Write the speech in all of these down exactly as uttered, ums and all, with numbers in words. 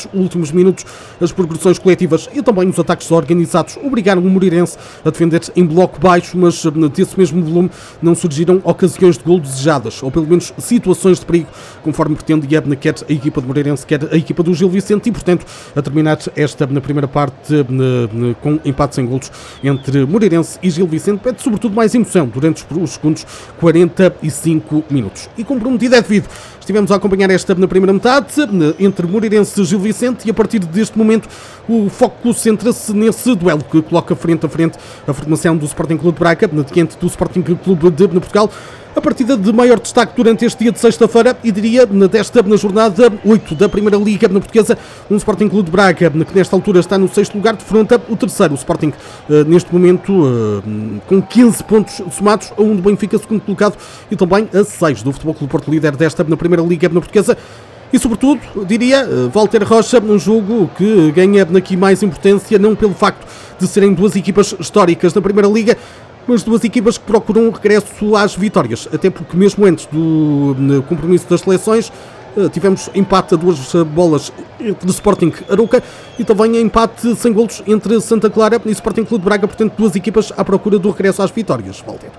últimos minutos, as progressões coletivas e também os ataques organizados obrigaram o Moreirense a defender em bloco baixo, mas desse mesmo volume não surgiram ocasiões de golo desejadas, ou pelo menos situações de perigo, conforme pretendia quer a equipa de Moreirense, quer a equipa do Gil Vicente, e portanto a terminar esta na primeira parte com empate sem golos entre Moreirense e Gil Vicente, pede sobretudo mais emoção durante os segundos quarenta e cinco minutos. E como prometido é devido, estivemos a acompanhar esta na primeira metade entre Moreirense e Gil Vicente, e a partir deste momento o foco centra-se nesse duelo que coloca frente a frente a formação do Sporting Clube de Braga diante do Sporting Clube de Portugal. A partida de maior destaque durante este dia de sexta-feira, e diria desta na jornada oito da Primeira Liga na Portuguesa, um Sporting Clube de Braga que nesta altura está no sexto lugar, defronta o terceiro, o Sporting, neste momento com quinze pontos somados, a um do Benfica, segundo colocado, e também a seis do Futebol Clube Porto, líder desta na Primeira Liga na Portuguesa. E sobretudo, diria, Walter Rocha, um jogo que ganha aqui mais importância, não pelo facto de serem duas equipas históricas na Primeira Liga, mas duas equipas que procuram um regresso às vitórias, até porque mesmo antes do compromisso das seleções tivemos empate a duas bolas entre Sporting Arouca e também empate sem golos entre Santa Clara e Sporting Clube de Braga, portanto duas equipas à procura do regresso às vitórias. Walter.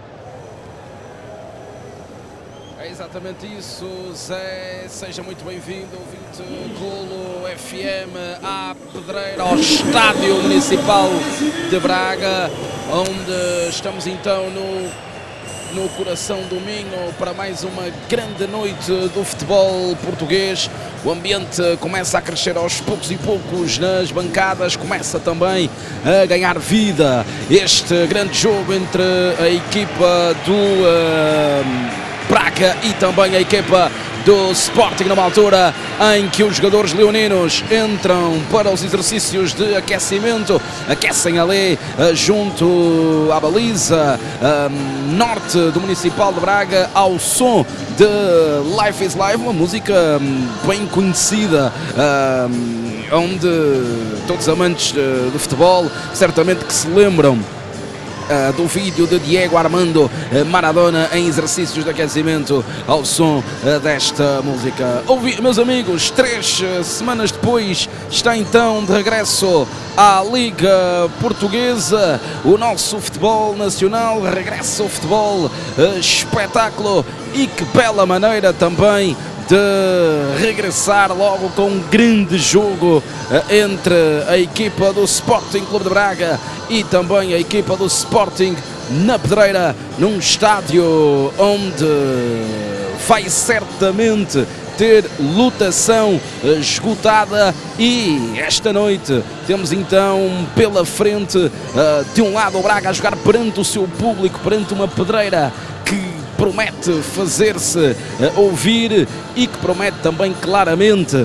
É exatamente isso, Zé, seja muito bem-vindo, ouvinte Golo F M à Pedreira, ao Estádio Municipal de Braga, onde estamos então no, no coração do Minho para mais uma grande noite do futebol português. O ambiente começa a crescer aos poucos e poucos nas bancadas, começa também a ganhar vida este grande jogo entre a equipa do uh, Braga e também a equipa do Sporting, numa altura em que os jogadores leoninos entram para os exercícios de aquecimento, aquecem ali junto à baliza um, norte do Municipal de Braga, ao som de Life is Live, uma música um, bem conhecida, um, onde todos os amantes de, de futebol certamente que se lembram Uh, do vídeo de Diego Armando uh, Maradona em exercícios de aquecimento ao som uh, desta música. Ouvi, meus amigos, três uh, semanas depois está então de regresso à Liga Portuguesa, o nosso futebol nacional regressa ao futebol uh, espetáculo, e que bela maneira também de regressar logo com um grande jogo entre a equipa do Sporting Clube de Braga e também a equipa do Sporting na Pedreira, num estádio onde vai certamente ter lotação esgotada. E esta noite temos então pela frente, de um lado, o Braga a jogar perante o seu público, perante uma Pedreira que promete fazer-se ouvir e que promete também claramente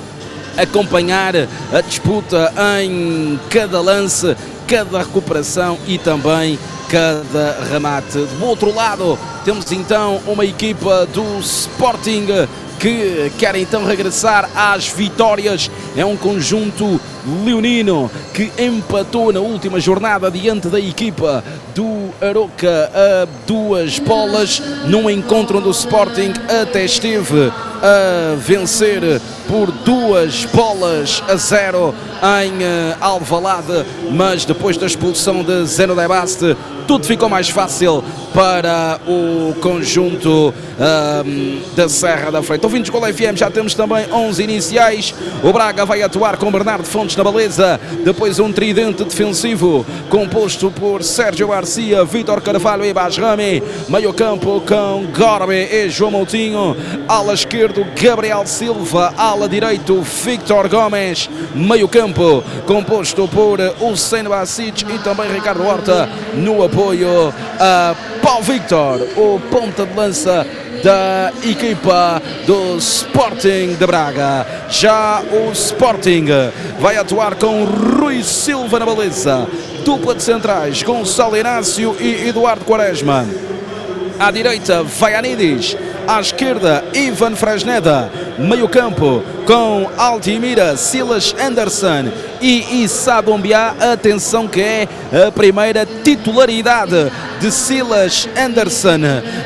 acompanhar a disputa em cada lance, cada recuperação e também cada remate. Do outro lado temos então uma equipa do Sporting que quer então regressar às vitórias. É um conjunto leonino que empatou na última jornada diante da equipa do Arouca a duas bolas, num encontro onde o Sporting até esteve a vencer por duas bolas a zero em Alvalade, mas depois da expulsão de Zeno de Baste tudo ficou mais fácil para o conjunto um, da Serra da Freita. Ouvintes Golo F M, já temos também onze iniciais. O Braga vai atuar com Bernardo Fontes na baliza, depois um tridente defensivo composto por Sérgio Garcia, Vítor Carvalho e Basrami, meio campo com Gorbe e João Moutinho, ala esquerdo Gabriel Silva, ala direito Victor Gomes, meio campo composto por Hussein Bacic e também Ricardo Horta no apoio a Paulo Victor, o ponta de lança da equipa do Sporting de Braga. Já o Sporting vai atuar com Rui Silva na baliza, dupla de centrais Gonçalo Inácio e Eduardo Quaresma. À direita, Vaianidis. À esquerda, Ivan Fresneda. meio campo com Altimira, Silas Anderson e Issa Doumbia. Atenção que é a primeira titularidade de Silas Anderson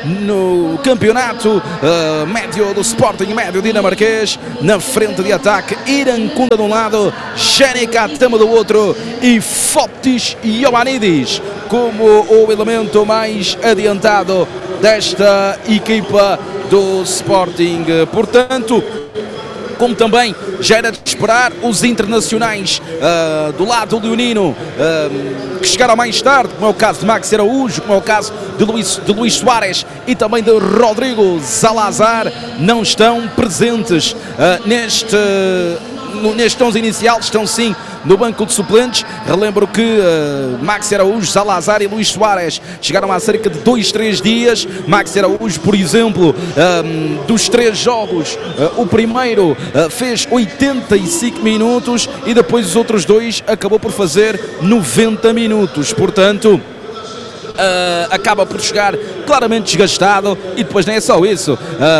no campeonato uh, médio do Sporting, médio dinamarquês. Na frente de ataque, Irankunda de um lado, Jenica Tama do outro e Fotis Ioannidis como o elemento mais adiantado desta equipa do Sporting. Portanto, como também já era de esperar, os internacionais uh, do lado leonino uh, que chegaram mais tarde, como é o caso de Max Araújo, como é o caso de Luís, de Luís Soares e também de Rodrigo Salazar, não estão presentes uh, neste, uh, neste onze inicial. Estão sim no banco de suplentes. Relembro que uh, Max Araújo, Salazar e Luís Soares chegaram há cerca de dois, três dias. Max Araújo, por exemplo, um, dos três jogos, uh, o primeiro uh, fez oitenta e cinco minutos e depois os outros dois acabou por fazer noventa minutos. Portanto, Uh, acaba por chegar claramente desgastado. E depois não é só isso,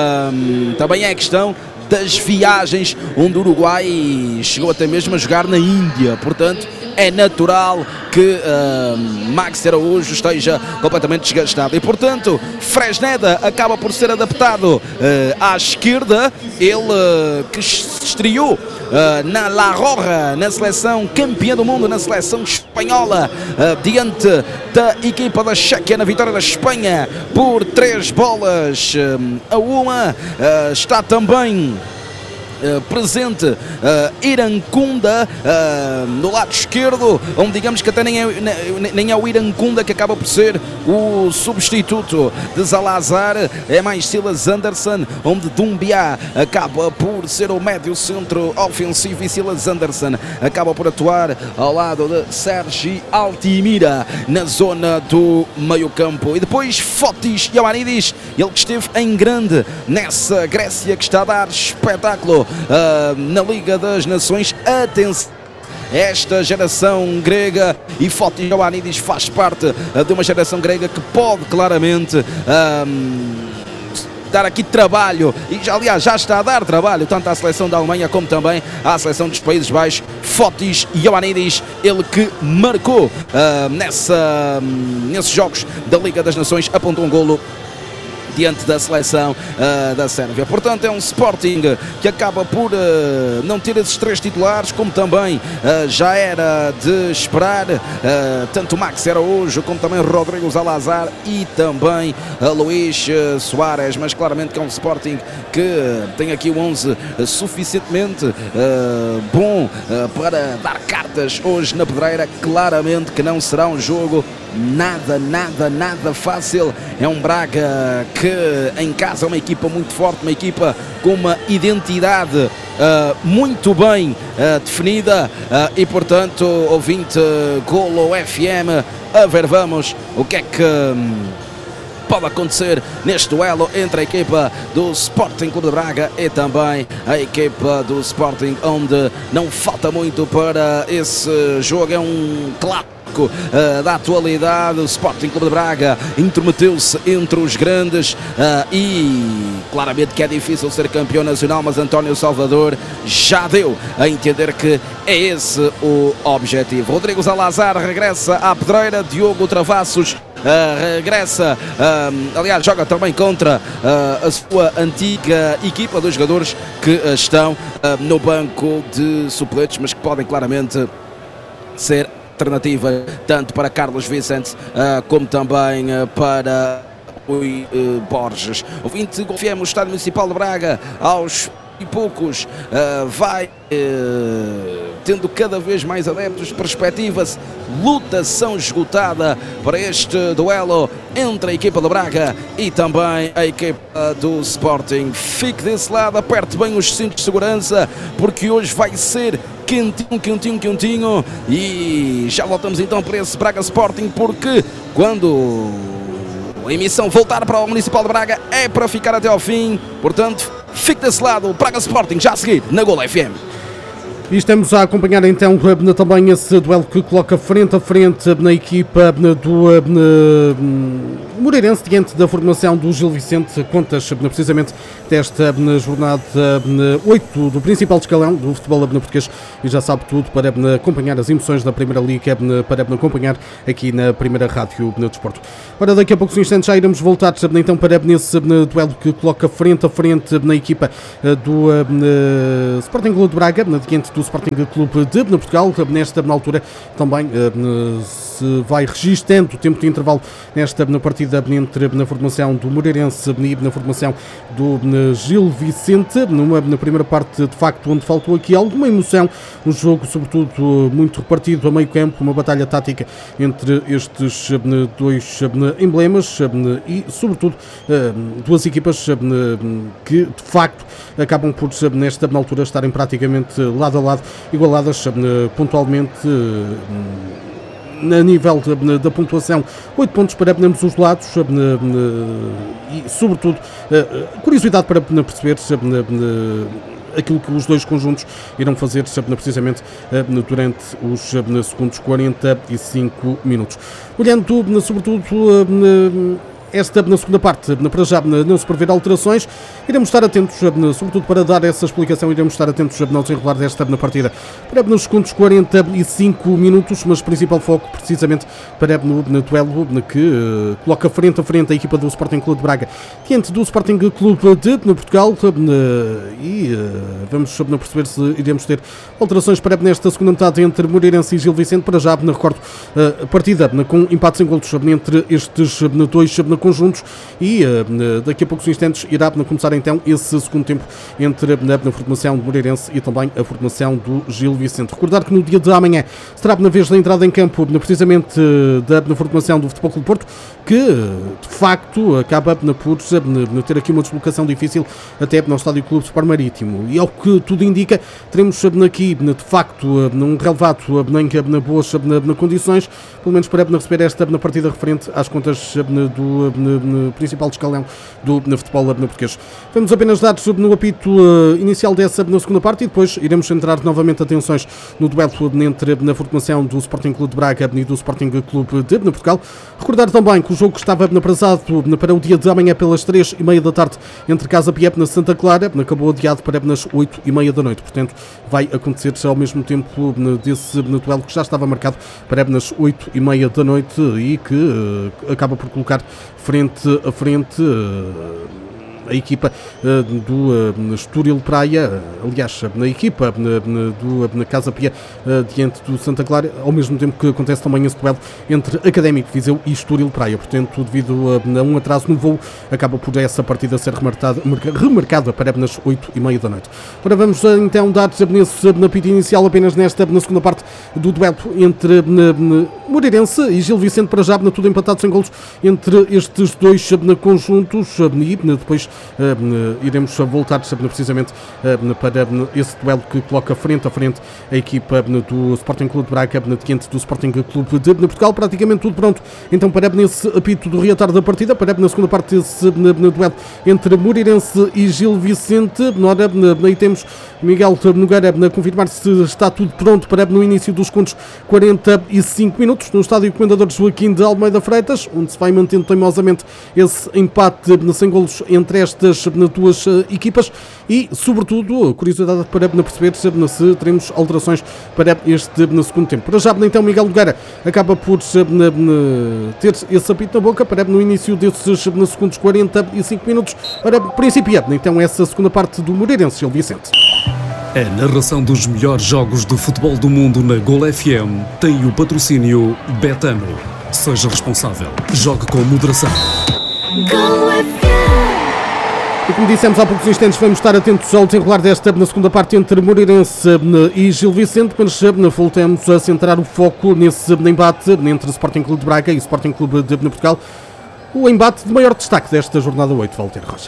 uh, também é a questão das viagens, onde o Uruguai chegou até mesmo a jogar na Índia. Portanto, é natural que uh, Max Araújo esteja completamente desgastado. E, portanto, Fresneda acaba por ser adaptado uh, à esquerda. Ele uh, que se estreou uh, na La Roja, na seleção campeã do mundo, na seleção espanhola, uh, diante da equipa da Chequia, na vitória da Espanha por três bolas uh, a uma. Uh, está também Uh, presente uh, Irankunda uh, no lado esquerdo, onde digamos que até nem é, nem é o Irankunda que acaba por ser o substituto de Salazar, é mais Silas Anderson, onde Doumbia acaba por ser o médio centro ofensivo e Silas Anderson acaba por atuar ao lado de Sergi Altimira na zona do meio campo. E depois Fotis Ioannidis, ele que esteve em grande nessa Grécia, que está a dar espetáculo Uh, na Liga das Nações. Atenção, esta geração grega, e Fotis Ioannidis faz parte uh, de uma geração grega que pode claramente uh, dar aqui trabalho, e já, aliás já está a dar trabalho tanto à seleção da Alemanha como também à seleção dos Países Baixos. Fotis Ioannidis, ele que marcou uh, nessa, um, nesses jogos da Liga das Nações, apontou um golo diante da seleção uh, da Sérvia. Portanto, é um Sporting que acaba por uh, não ter esses três titulares, como também uh, já era de esperar, uh, tanto Max Araújo como também Rodrigo Salazar e também uh, Luís uh, Soares, mas claramente que é um Sporting que uh, tem aqui o onze uh, suficientemente uh, bom uh, para dar cartas hoje na pedreira. Claramente que não será um jogo nada, nada, nada fácil. É um Braga que em casa é uma equipa muito forte, uma equipa com uma identidade uh, muito bem uh, definida uh, e, portanto, ouvinte uh, Golo F M, a ver vamos o que é que um, pode acontecer neste duelo entre a equipa do Sporting Clube de Braga e também a equipa do Sporting, onde não falta muito para esse jogo. É um clássico Uh, da atualidade. O Sporting Clube de Braga intrometeu-se entre os grandes uh, e claramente que é difícil ser campeão nacional, mas António Salvador já deu a entender que é esse o objetivo. Rodrigo Salazar regressa à pedreira, Diogo Travassos Uh, regressa, uh, aliás joga também contra uh, a sua antiga equipa, dos jogadores que uh, estão uh, no banco de suplentes, mas que podem claramente ser alternativa tanto para Carlos Vicente uh, como também uh, para o uh, Borges. O vinte confiamos o Estádio Municipal de Braga aos e poucos uh, vai uh, tendo cada vez mais adeptos. Perspectiva-se lutação esgotada para este duelo entre a equipa de Braga e também a equipa do Sporting. Fique desse lado, aperte bem os cintos de segurança, porque hoje vai ser quentinho, quentinho, quentinho. E já voltamos então para esse Braga Sporting, porque quando a emissão voltar para o Municipal de Braga é para ficar até ao fim. Portanto, fique desse lado, o Braga Sporting já a seguir na Golo F M. E estamos a acompanhar então também esse duelo que coloca frente a frente na equipa do Moreirense diante da formação do Gil Vicente. Contas precisamente desta jornada oito do principal escalão do futebol português e já sabe tudo para acompanhar as emoções da Primeira Liga, para acompanhar aqui na Primeira Rádio de Desporto. Ora, daqui a poucos instantes já iremos voltar então para nesse duelo que coloca frente a frente na equipa do Sporting Clube de Braga, diante do Sporting Clube de Portugal. Nesta altura também se vai registando o tempo de intervalo nesta na partida entre na formação do Moreirense e na formação do Gil Vicente, numa na primeira parte de facto onde faltou aqui alguma emoção, um jogo sobretudo muito repartido a meio campo, uma batalha tática entre estes dois emblemas e sobretudo duas equipas que de facto acabam por nesta altura estarem praticamente lado a lado, igualadas pontualmente a nível da pontuação, oito pontos para ambos os lados e sobretudo curiosidade para perceber aquilo que os dois conjuntos irão fazer precisamente durante os segundos quarenta e cinco minutos. Olhando sobretudo esta na segunda parte, para já não se prever alterações, iremos estar atentos, sobretudo para dar essa explicação, iremos estar atentos ao desenrolar desta na partida para nos segundos quarenta e cinco minutos, mas principal foco precisamente para no, no duelo que uh, coloca frente a frente a equipa do Sporting Clube de Braga diante do Sporting Clube de Portugal uh, e uh, vamos perceber se iremos ter alterações para nesta segunda metade entre Moreirense e Gil Vicente. Para já, me recordo, a uh, partida uh, com empates em golos entre estes uh, dois uh, conjuntos e uh, daqui a poucos instantes irá uh, começar então esse segundo tempo entre uh, a formação do Moreirense e também a formação do Gil Vicente. Recordar que no dia de amanhã será na vez da entrada em campo uh, precisamente uh, da uh, formação do Futebol Clube Porto, que de facto acaba por ter aqui uma deslocação difícil até no Estádio Clube Sport Marítimo, e ao que tudo indica teremos aqui de facto um relevado em boas condições, pelo menos para receber esta partida referente às contas do principal escalão do futebol português. Vamos apenas dar no apito inicial dessa na segunda parte e depois iremos centrar novamente atenções no duelo entre a formação do Sporting Clube de Braga e do Sporting Clube de Portugal. Recordar também que o jogo estava atrasado para o dia de amanhã pelas três e meia da tarde entre Casa Pia na Santa Clara, acabou adiado para nas oito e meia da noite, portanto vai acontecer ao mesmo tempo desse duelo que já estava marcado para nas oito e meia da noite e que uh, acaba por colocar frente a frente uh, a equipa uh, do uh, Estoril Praia, aliás, na equipa uh, do uh, Casa Pia uh, diante do Santa Clara, ao mesmo tempo que acontece também esse duelo entre Académico Viseu e Estoril Praia. Portanto, devido uh, a um atraso no voo, acaba por essa partida ser remarcada, remarcada para nas oito e meia da noite. Agora vamos uh, então dar nesse na pita inicial apenas nesta na segunda parte do duelo entre uh, Moreirense e Gil Vicente. Para já, tudo empatado sem golos entre estes dois uh, conjuntos uh, e depois Uh, iremos voltar uh, precisamente uh, para uh, esse duelo que coloca frente a frente a equipa uh, do Sporting Clube de Braga uh, diante do Sporting Clube de Portugal. Praticamente tudo pronto então para nesse apito do reatar da partida, para na segunda parte desse uh, duelo entre Moreirense e Gil Vicente. Nora, uh, aí temos Miguel Nogueira a confirmar se está tudo pronto para no início dos segundos quarenta e cinco minutos no estádio Comendador Joaquim de Almeida Freitas, onde se vai mantendo teimosamente esse empate uh, sem golos entre estas duas uh, equipas e, sobretudo, curiosidade para perceber se, se teremos alterações para este no segundo tempo. Para já, então, Miguel Nogueira acaba por uh, ter esse apito na boca para no início desses no segundos quarenta e cinco minutos para principiar então essa segunda parte do Moreirense Gil Vicente. A narração dos melhores jogos de futebol do mundo na Gol F M tem o patrocínio Betano. Seja responsável. Jogue com moderação. Gol F M. E como dissemos há poucos instantes, vamos estar atentos ao desenrolar desta na segunda parte entre Moreirense e Gil Vicente, mas voltamos a centrar o foco nesse embate entre Sporting Clube de Braga e Sporting Clube de Portugal. O embate de maior destaque desta jornada oito, Walter Rocha.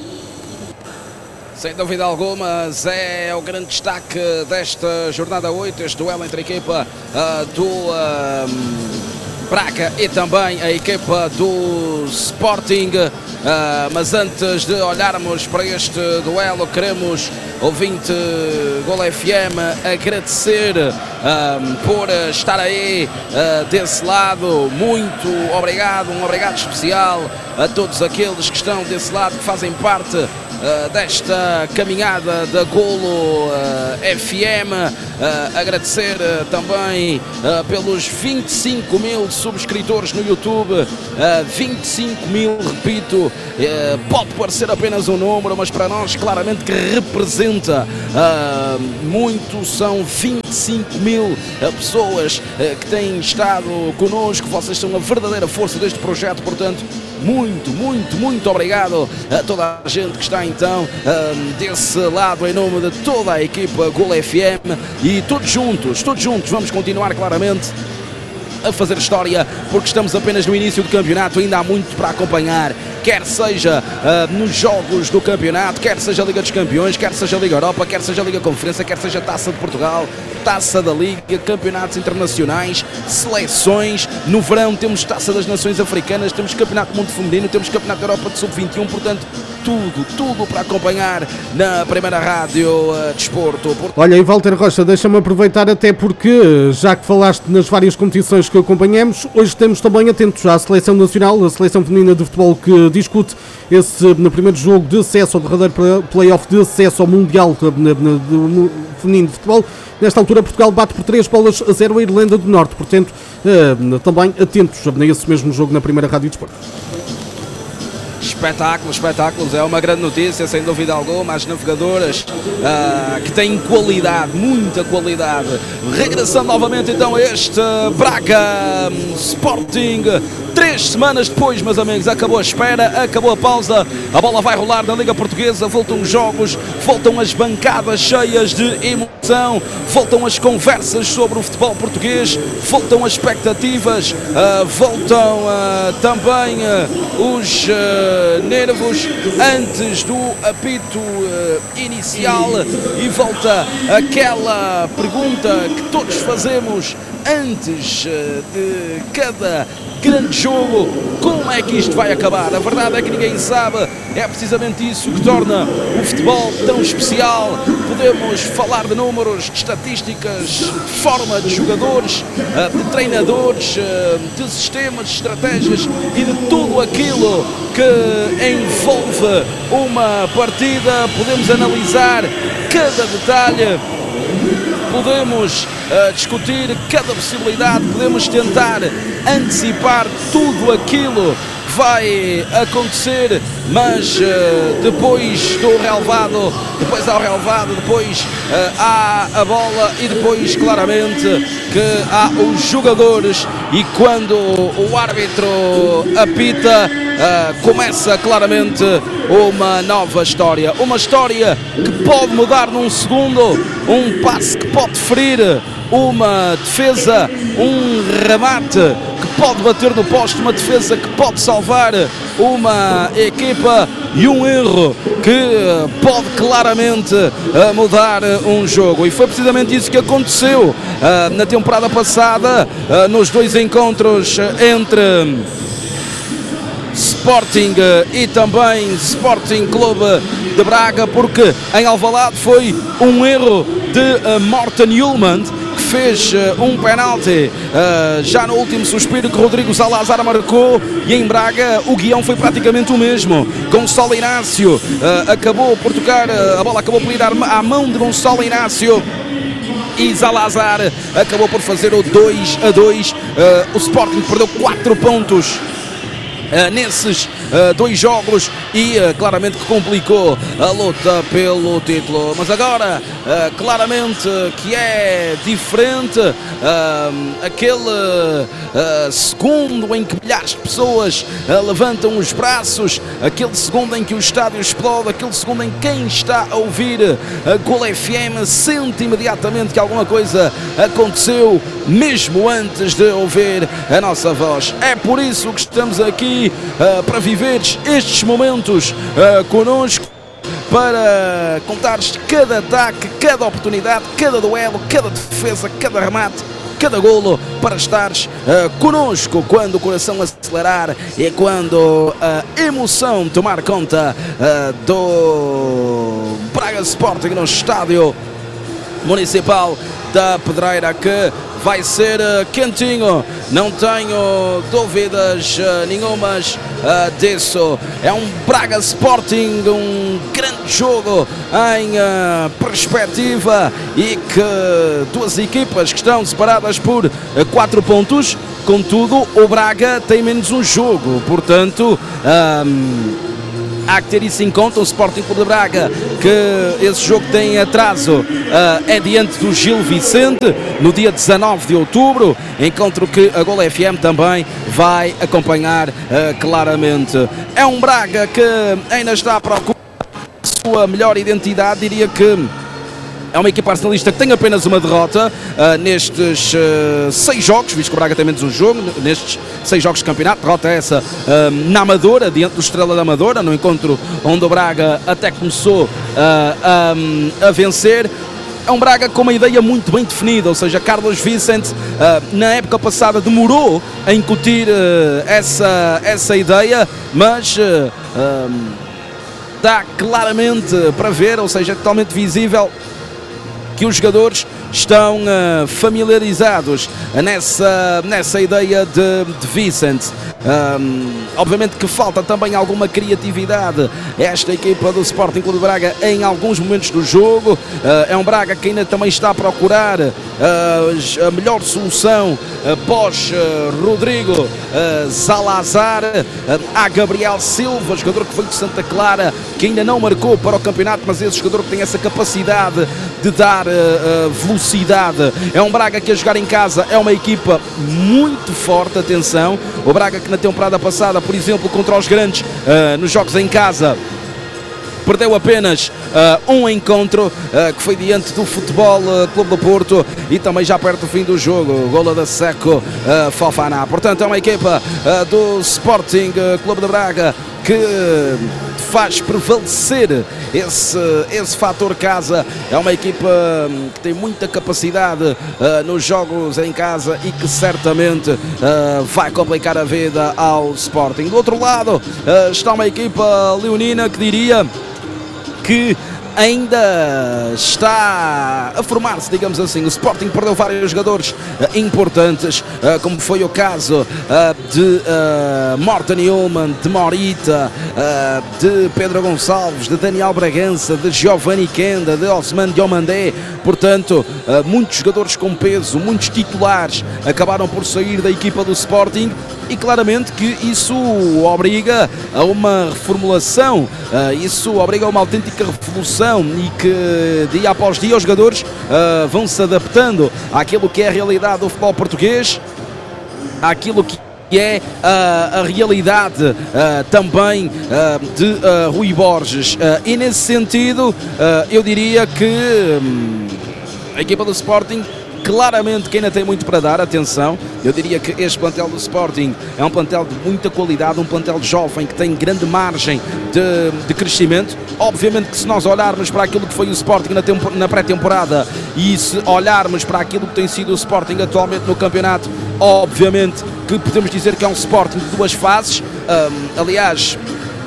Sem dúvida alguma, é o grande destaque desta jornada oito, este duelo entre a equipa uh, do... Uh, Braga e também a equipa do Sporting. Uh, mas antes de olharmos para este duelo, queremos, ouvinte Gol F M, agradecer uh, por estar aí uh, desse lado. Muito obrigado, um obrigado especial a todos aqueles que estão desse lado, que fazem parte uh, desta caminhada da Golo uh, F M. Uh, agradecer uh, também uh, pelos vinte e cinco mil subscritores no YouTube. uh, vinte e cinco mil, repito, uh, pode parecer apenas um número, mas para nós claramente que representa uh, muito. São vinte e cinco mil uh, pessoas uh, que têm estado connosco. Vocês são a verdadeira força deste projeto, portanto muito, muito, muito obrigado a toda a gente que está então uh, desse lado, em nome de toda a equipa Gol F M. E todos juntos, todos juntos vamos continuar claramente a fazer história, porque estamos apenas no início do campeonato, ainda há muito para acompanhar, quer seja uh, nos jogos do campeonato, quer seja a Liga dos Campeões, quer seja a Liga Europa, quer seja a Liga Conferência, quer seja a Taça de Portugal, Taça da Liga, campeonatos internacionais, seleções. No verão temos Taça das Nações Africanas, temos Campeonato do Mundo Feminino, temos Campeonato da Europa de sub vinte e um, portanto tudo, tudo para acompanhar na primeira rádio uh, Desporto. Olha, e Walter Rocha, deixa-me aproveitar, até porque, já que falaste nas várias competições que acompanhamos, hoje estamos também atentos à Seleção Nacional, a Seleção Feminina de Futebol, que discute esse no primeiro jogo de acesso ao derradeiro play-off de acesso ao Mundial Feminino de Futebol. Nesta altura, Portugal bate por três bolas a zero a Irlanda do Norte, portanto, uh, também atentos a esse mesmo jogo na primeira rádio Desporto. Espetáculo, espetáculos, é uma grande notícia, sem dúvida alguma. As navegadoras uh, que têm qualidade, muita qualidade, regressando novamente então a este Braga Sporting. Três semanas depois, meus amigos, acabou a espera, acabou a pausa, a bola vai rolar na Liga Portuguesa, voltam os jogos, voltam as bancadas cheias de emoção, voltam as conversas sobre o futebol português, voltam as expectativas, uh, voltam uh, também uh, os uh, nervos antes do apito uh, inicial, e volta aquela pergunta que todos fazemos antes uh, de cada grande jogo: como é que isto vai acabar? A verdade é que ninguém sabe, é precisamente isso que torna o futebol tão especial. Podemos falar de números, de estatísticas, de forma de jogadores, de treinadores, de sistemas, de estratégias e de tudo aquilo que envolve uma partida. Podemos analisar cada detalhe, podemos uh, discutir cada possibilidade, podemos tentar antecipar tudo aquilo que vai acontecer, mas uh, depois do relevado, depois há o relevado, depois uh, há a bola e depois claramente que há os jogadores, e quando o árbitro apita, uh, começa claramente uma nova história, uma história que pode mudar num segundo, um passe que pode ferir uma defesa, um remate que pode bater no poste, uma defesa que pode salvar uma equipa, e um erro que pode claramente uh, mudar um jogo. E foi precisamente isso que aconteceu uh, na temporada passada, uh, nos dois encontros entre Sporting e também Sporting Clube de Braga, porque em Alvalade foi um erro de uh, Morten Hjulmand, que fez uh, um penalti uh, já no último suspiro, que Rodrigo Salazar marcou, e em Braga o guião foi praticamente o mesmo. Gonçalo Inácio uh, acabou por tocar, uh, a bola acabou por ir à mão de Gonçalo Inácio, e Salazar acabou por fazer o dois a dois. Uh, o Sporting perdeu quatro pontos Uh, nesses uh, dois jogos, e uh, claramente que complicou a luta pelo título. Mas agora uh, claramente que é diferente, uh, aquele uh, segundo em que milhares de pessoas uh, levantam os braços, aquele segundo em que o estádio explode, aquele segundo em que quem está a ouvir a Gol F M sente imediatamente que alguma coisa aconteceu mesmo antes de ouvir a nossa voz. É por isso que estamos aqui Uh, para viveres estes momentos uh, connosco, para contares cada ataque, cada oportunidade, cada duelo, cada defesa, cada remate, cada golo para estares uh, connosco quando o coração acelerar e quando a emoção tomar conta uh, do Braga Sporting no estádio municipal da Pedreira, que vai ser uh, quentinho, não tenho dúvidas uh, nenhumas uh, disso. É um Braga Sporting, um grande jogo em uh, perspectiva, e que duas equipas que estão separadas por uh, quatro pontos, contudo o Braga tem menos um jogo, portanto um, há que ter isso em conta. O Sporting Clube de Braga, que esse jogo tem atraso, uh, é diante do Gil Vicente no dia dezanove de outubro, encontro que a Gol F M também vai acompanhar uh, claramente. É um Braga que ainda está a procurar a sua melhor identidade, diria que é uma equipa arsenalista que tem apenas uma derrota uh, nestes uh, seis jogos, visto que o Braga tem menos um jogo, nestes seis jogos de campeonato. Derrota essa uh, na Amadora, diante do Estrela da Amadora, no encontro onde o Braga até começou uh, um, a vencer. É um Braga com uma ideia muito bem definida, ou seja, Carlos Vicente uh, na época passada demorou a incutir uh, essa, essa ideia, mas uh, um, dá claramente para ver, ou seja, é totalmente visível que os jogadores estão uh, familiarizados nessa, nessa ideia de, de Vicente. Um, obviamente que falta também alguma criatividade esta equipa do Sporting Clube de Braga em alguns momentos do jogo. Uh, é um Braga que ainda também está a procurar uh, a melhor solução uh, pós uh, Rodrigo uh, Salazar. Uh, há Gabriel Silva, jogador que veio de Santa Clara, que ainda não marcou para o campeonato, mas esse jogador que tem essa capacidade de dar uh, uh, velocidade. É um Braga que a jogar em casa é uma equipa muito forte, atenção. O Braga que na temporada passada, por exemplo, contra os grandes uh, nos jogos em casa, perdeu apenas uh, um encontro, uh, que foi diante do Futebol uh, Clube do Porto, e também já perto do fim do jogo, gola da Seco uh, Fofana. Portanto, é uma equipa uh, do Sporting uh, Clube de Braga que faz prevalecer esse, esse fator casa. É uma equipa que tem muita capacidade uh, nos jogos em casa e que certamente uh, vai complicar a vida ao Sporting. Do outro lado uh, está uma equipa leonina que diria que ainda está a formar-se, digamos assim. O Sporting perdeu vários jogadores uh, importantes, uh, como foi o caso uh, de uh, Morten Ullman, de Morita, uh, de Pedro Gonçalves, de Daniel Bragança, de Giovanni Kenda, de Osman Diomandé. Portanto, uh, muitos jogadores com peso, muitos titulares acabaram por sair da equipa do Sporting, e claramente que isso obriga a uma reformulação, uh, isso obriga a uma autêntica revolução, e que dia após dia os jogadores uh, vão se adaptando àquilo que é a realidade do futebol português, àquilo que é uh, a realidade uh, também uh, de uh, Rui Borges, uh, e nesse sentido uh, eu diria que um, a equipa do Sporting claramente que ainda tem muito para dar. Atenção, eu diria que este plantel do Sporting é um plantel de muita qualidade, um plantel jovem que tem grande margem de, de crescimento. Obviamente que se nós olharmos para aquilo que foi o Sporting na, na pré-temporada, e se olharmos para aquilo que tem sido o Sporting atualmente no campeonato, obviamente que podemos dizer que é um Sporting de duas fases. Um, aliás,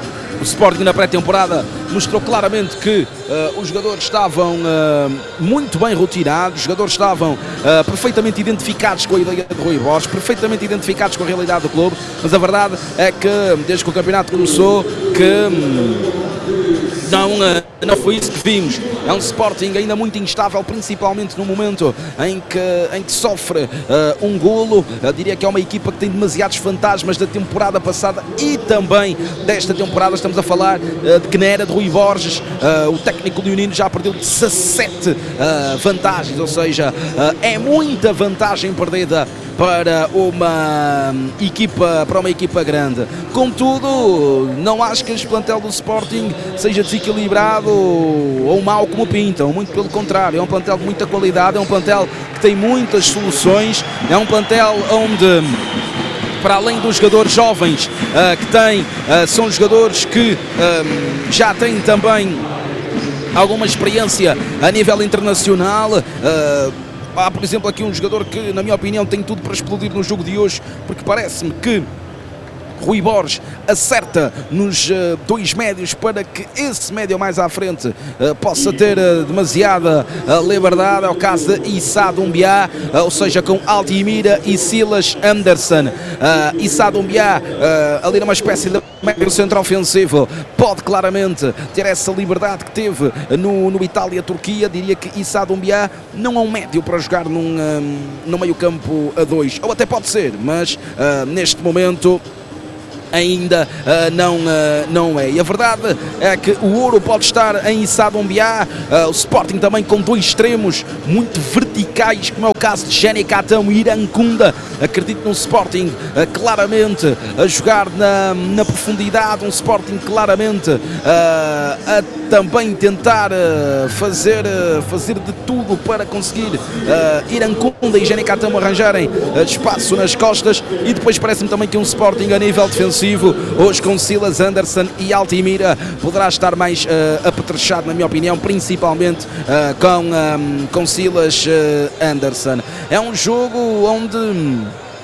o Sporting na pré-temporada mostrou claramente que uh, os jogadores estavam uh, muito bem rotinados, os jogadores estavam uh, perfeitamente identificados com a ideia de Rui Borges, perfeitamente identificados com a realidade do clube, mas a verdade é que desde que o campeonato começou, que hum, não, uh, não foi isso que vimos. É um Sporting ainda muito instável, principalmente no momento em que, em que sofre uh, um golo. Eu diria que é uma equipa que tem demasiados fantasmas da temporada passada e também desta temporada. Estamos a falar uh, de que na era de Rui Borges, uh, o técnico leonino já perdeu dezassete uh, vantagens, ou seja, uh, é muita vantagem perdida para uma equipa, para uma equipa grande. Contudo, não acho que este plantel do Sporting seja desequilibrado ou mau como pintam, muito pelo contrário. É um plantel de muita qualidade, é um plantel que tem muitas soluções, é um plantel onde, para além dos jogadores jovens uh, que têm, uh, são jogadores que um, já têm também alguma experiência a nível internacional. Uh, há, por exemplo, aqui um jogador que, na minha opinião, tem tudo para explodir no jogo de hoje, porque parece-me que Rui Borges acerta nos uh, dois médios para que esse médio mais à frente uh, possa ter uh, demasiada uh, liberdade. É o caso de Issa Doumbia, uh, ou seja, com Altimira e Silas Anderson. Uh, Issa Doumbia, uh, ali numa espécie de médio centro ofensivo, pode claramente ter essa liberdade que teve no, no Itália-Turquia. Diria que Issa Doumbia não é um médio para jogar num, um, no meio campo a dois, ou até pode ser, mas uh, neste momento ainda uh, não, uh, não é. E a verdade é que o ouro pode estar em Issa Doumbia, uh, o Sporting também com dois extremos muito verticais, como é o caso de Gene Catão e Irankunda. Acredito num Sporting uh, claramente a jogar na, na profundidade, um Sporting claramente uh, a também tentar uh, fazer, uh, fazer de tudo para conseguir uh, Irankunda e Gene Catão arranjarem uh, espaço nas costas. E depois parece-me também que um Sporting a nível defensivo, hoje com Silas Anderson e Altimira, poderá estar mais uh, apetrechado, na minha opinião, principalmente uh, com, um, com Silas uh, Anderson. É um jogo onde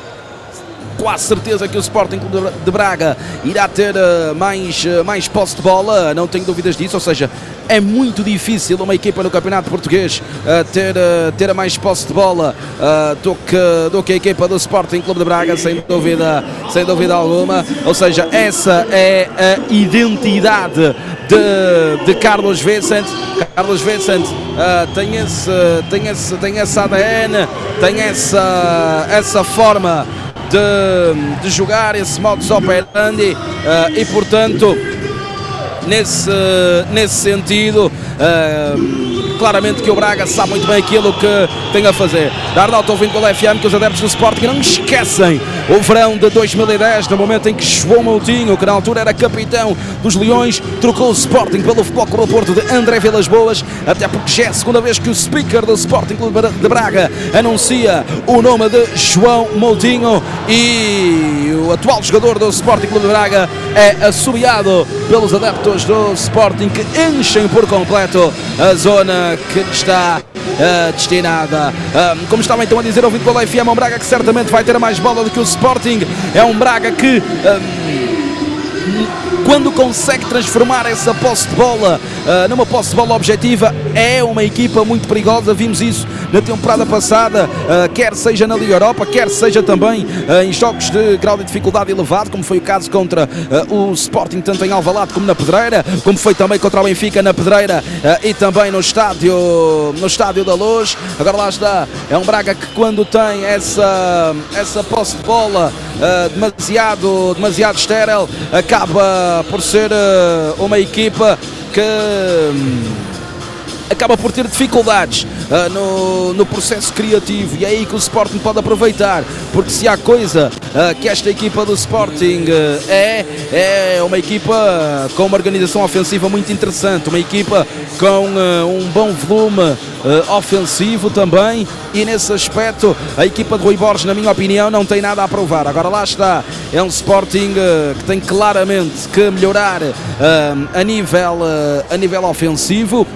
quase certeza que o Sporting de Braga irá ter uh, mais, uh, mais posse de bola, não tenho dúvidas disso, ou seja, é muito difícil uma equipa no Campeonato Português uh, ter, uh, ter a mais posse de bola uh, do, que, do que a equipa do Sporting Clube de Braga, sem dúvida, sem dúvida alguma. Ou seja, essa é a identidade de, de Carlos Vicente. Carlos Vicente uh, tem, esse, tem, esse, tem essa A D N, tem essa, essa forma de, de jogar, esse modus operandi, uh, e portanto nesse, nesse sentido uh, claramente que o Braga sabe muito bem aquilo que tem a fazer. Da Arnaldo ouvindo pelo F M que os adeptos do Sporting não esquecem o verão de dois mil e dez, no momento em que João Moutinho, que na altura era capitão dos Leões, trocou o Sporting pelo Futebol Clube do Porto de André Vilas Boas, até porque já é a segunda vez que o speaker do Sporting Clube de Braga anuncia o nome de João Moutinho, e o atual jogador do Sporting Clube de Braga é assobiado pelos adeptos do Sporting, que enchem por completo a zona que está uh, destinada. Uh, como estava então a dizer, ouvindo pela F M, é um Braga que certamente vai ter mais bola do que o Sporting. É um Braga que um, quando consegue transformar essa posse de bola uh, numa posse de bola objetiva, é uma equipa muito perigosa. Vimos isso na temporada passada, uh, quer seja na Liga Europa, quer seja também uh, em jogos de grau de dificuldade elevado, como foi o caso contra uh, o Sporting, tanto em Alvalade como na Pedreira, como foi também contra o Benfica na Pedreira uh, e também no estádio, no estádio da Luz. Agora lá está, é um Braga que quando tem essa, essa posse de bola uh, demasiado, demasiado estéril, acaba por ser uh, uma equipa que um, acaba por ter dificuldades uh, no, no processo criativo, e é aí que o Sporting pode aproveitar, porque se há coisa uh, que esta equipa do Sporting uh, é, é uma equipa com uma organização ofensiva muito interessante, uma equipa com uh, um bom volume uh, ofensivo também, e nesse aspecto a equipa de Rui Borges, na minha opinião, não tem nada a provar. Agora lá está, é um Sporting uh, que tem claramente que melhorar uh, a, nível, uh, a nível ofensivo.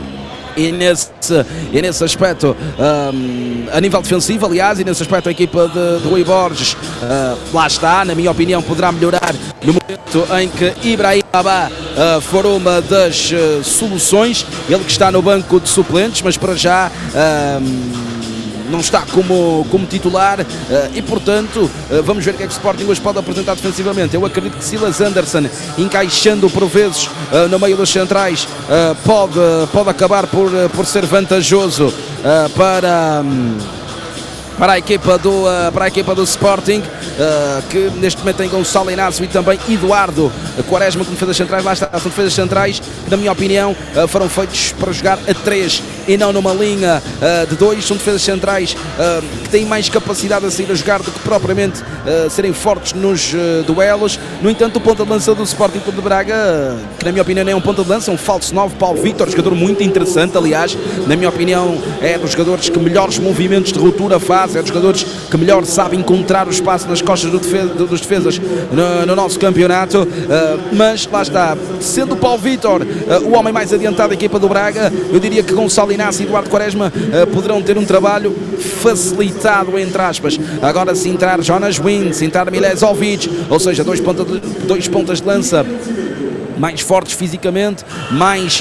E nesse, e nesse aspecto, um, a nível defensivo, aliás, e nesse aspecto a equipa de, de Rui Borges, uh, lá está, na minha opinião, poderá melhorar no momento em que Ibrahim Baba uh, for uma das uh, soluções, ele que está no banco de suplentes, mas para já um, não está como, como titular, uh, e portanto uh, vamos ver o que é que o Sporting hoje pode apresentar defensivamente. Eu acredito que Silas Anderson, encaixando por vezes uh, no meio dos centrais, uh, pode, pode acabar por, uh, por ser vantajoso uh, para... Um, para a equipa do, uh, para a equipa do Sporting, uh, que neste momento tem Gonçalo Inácio e também Eduardo Quaresma como defesas centrais. Lá está, são defesas centrais que, na minha opinião, uh, foram feitos para jogar a três e não numa linha uh, de dois. São defesas centrais uh, que têm mais capacidade a sair a jogar do que propriamente uh, serem fortes nos uh, duelos. No entanto, o ponta de lança do Sporting Clube de Braga, uh, que na minha opinião não é um ponta de lança, é um falso nove, Paulo Vítor, jogador muito interessante, aliás, na minha opinião é dos jogadores que melhores movimentos de ruptura faz, é dos jogadores que melhor sabem encontrar o espaço nas costas do defesa, dos defesas no, no nosso campeonato, uh, mas lá está, sendo o Paulo Vítor uh, o homem mais adiantado da equipa do Braga, eu diria que Gonçalo Inácio e Eduardo Quaresma uh, poderão ter um trabalho facilitado, entre aspas. Agora, se entrar Jonas Wind, se entrar Milezovic, ou seja, dois, ponta de, dois pontas de lança mais fortes fisicamente, mais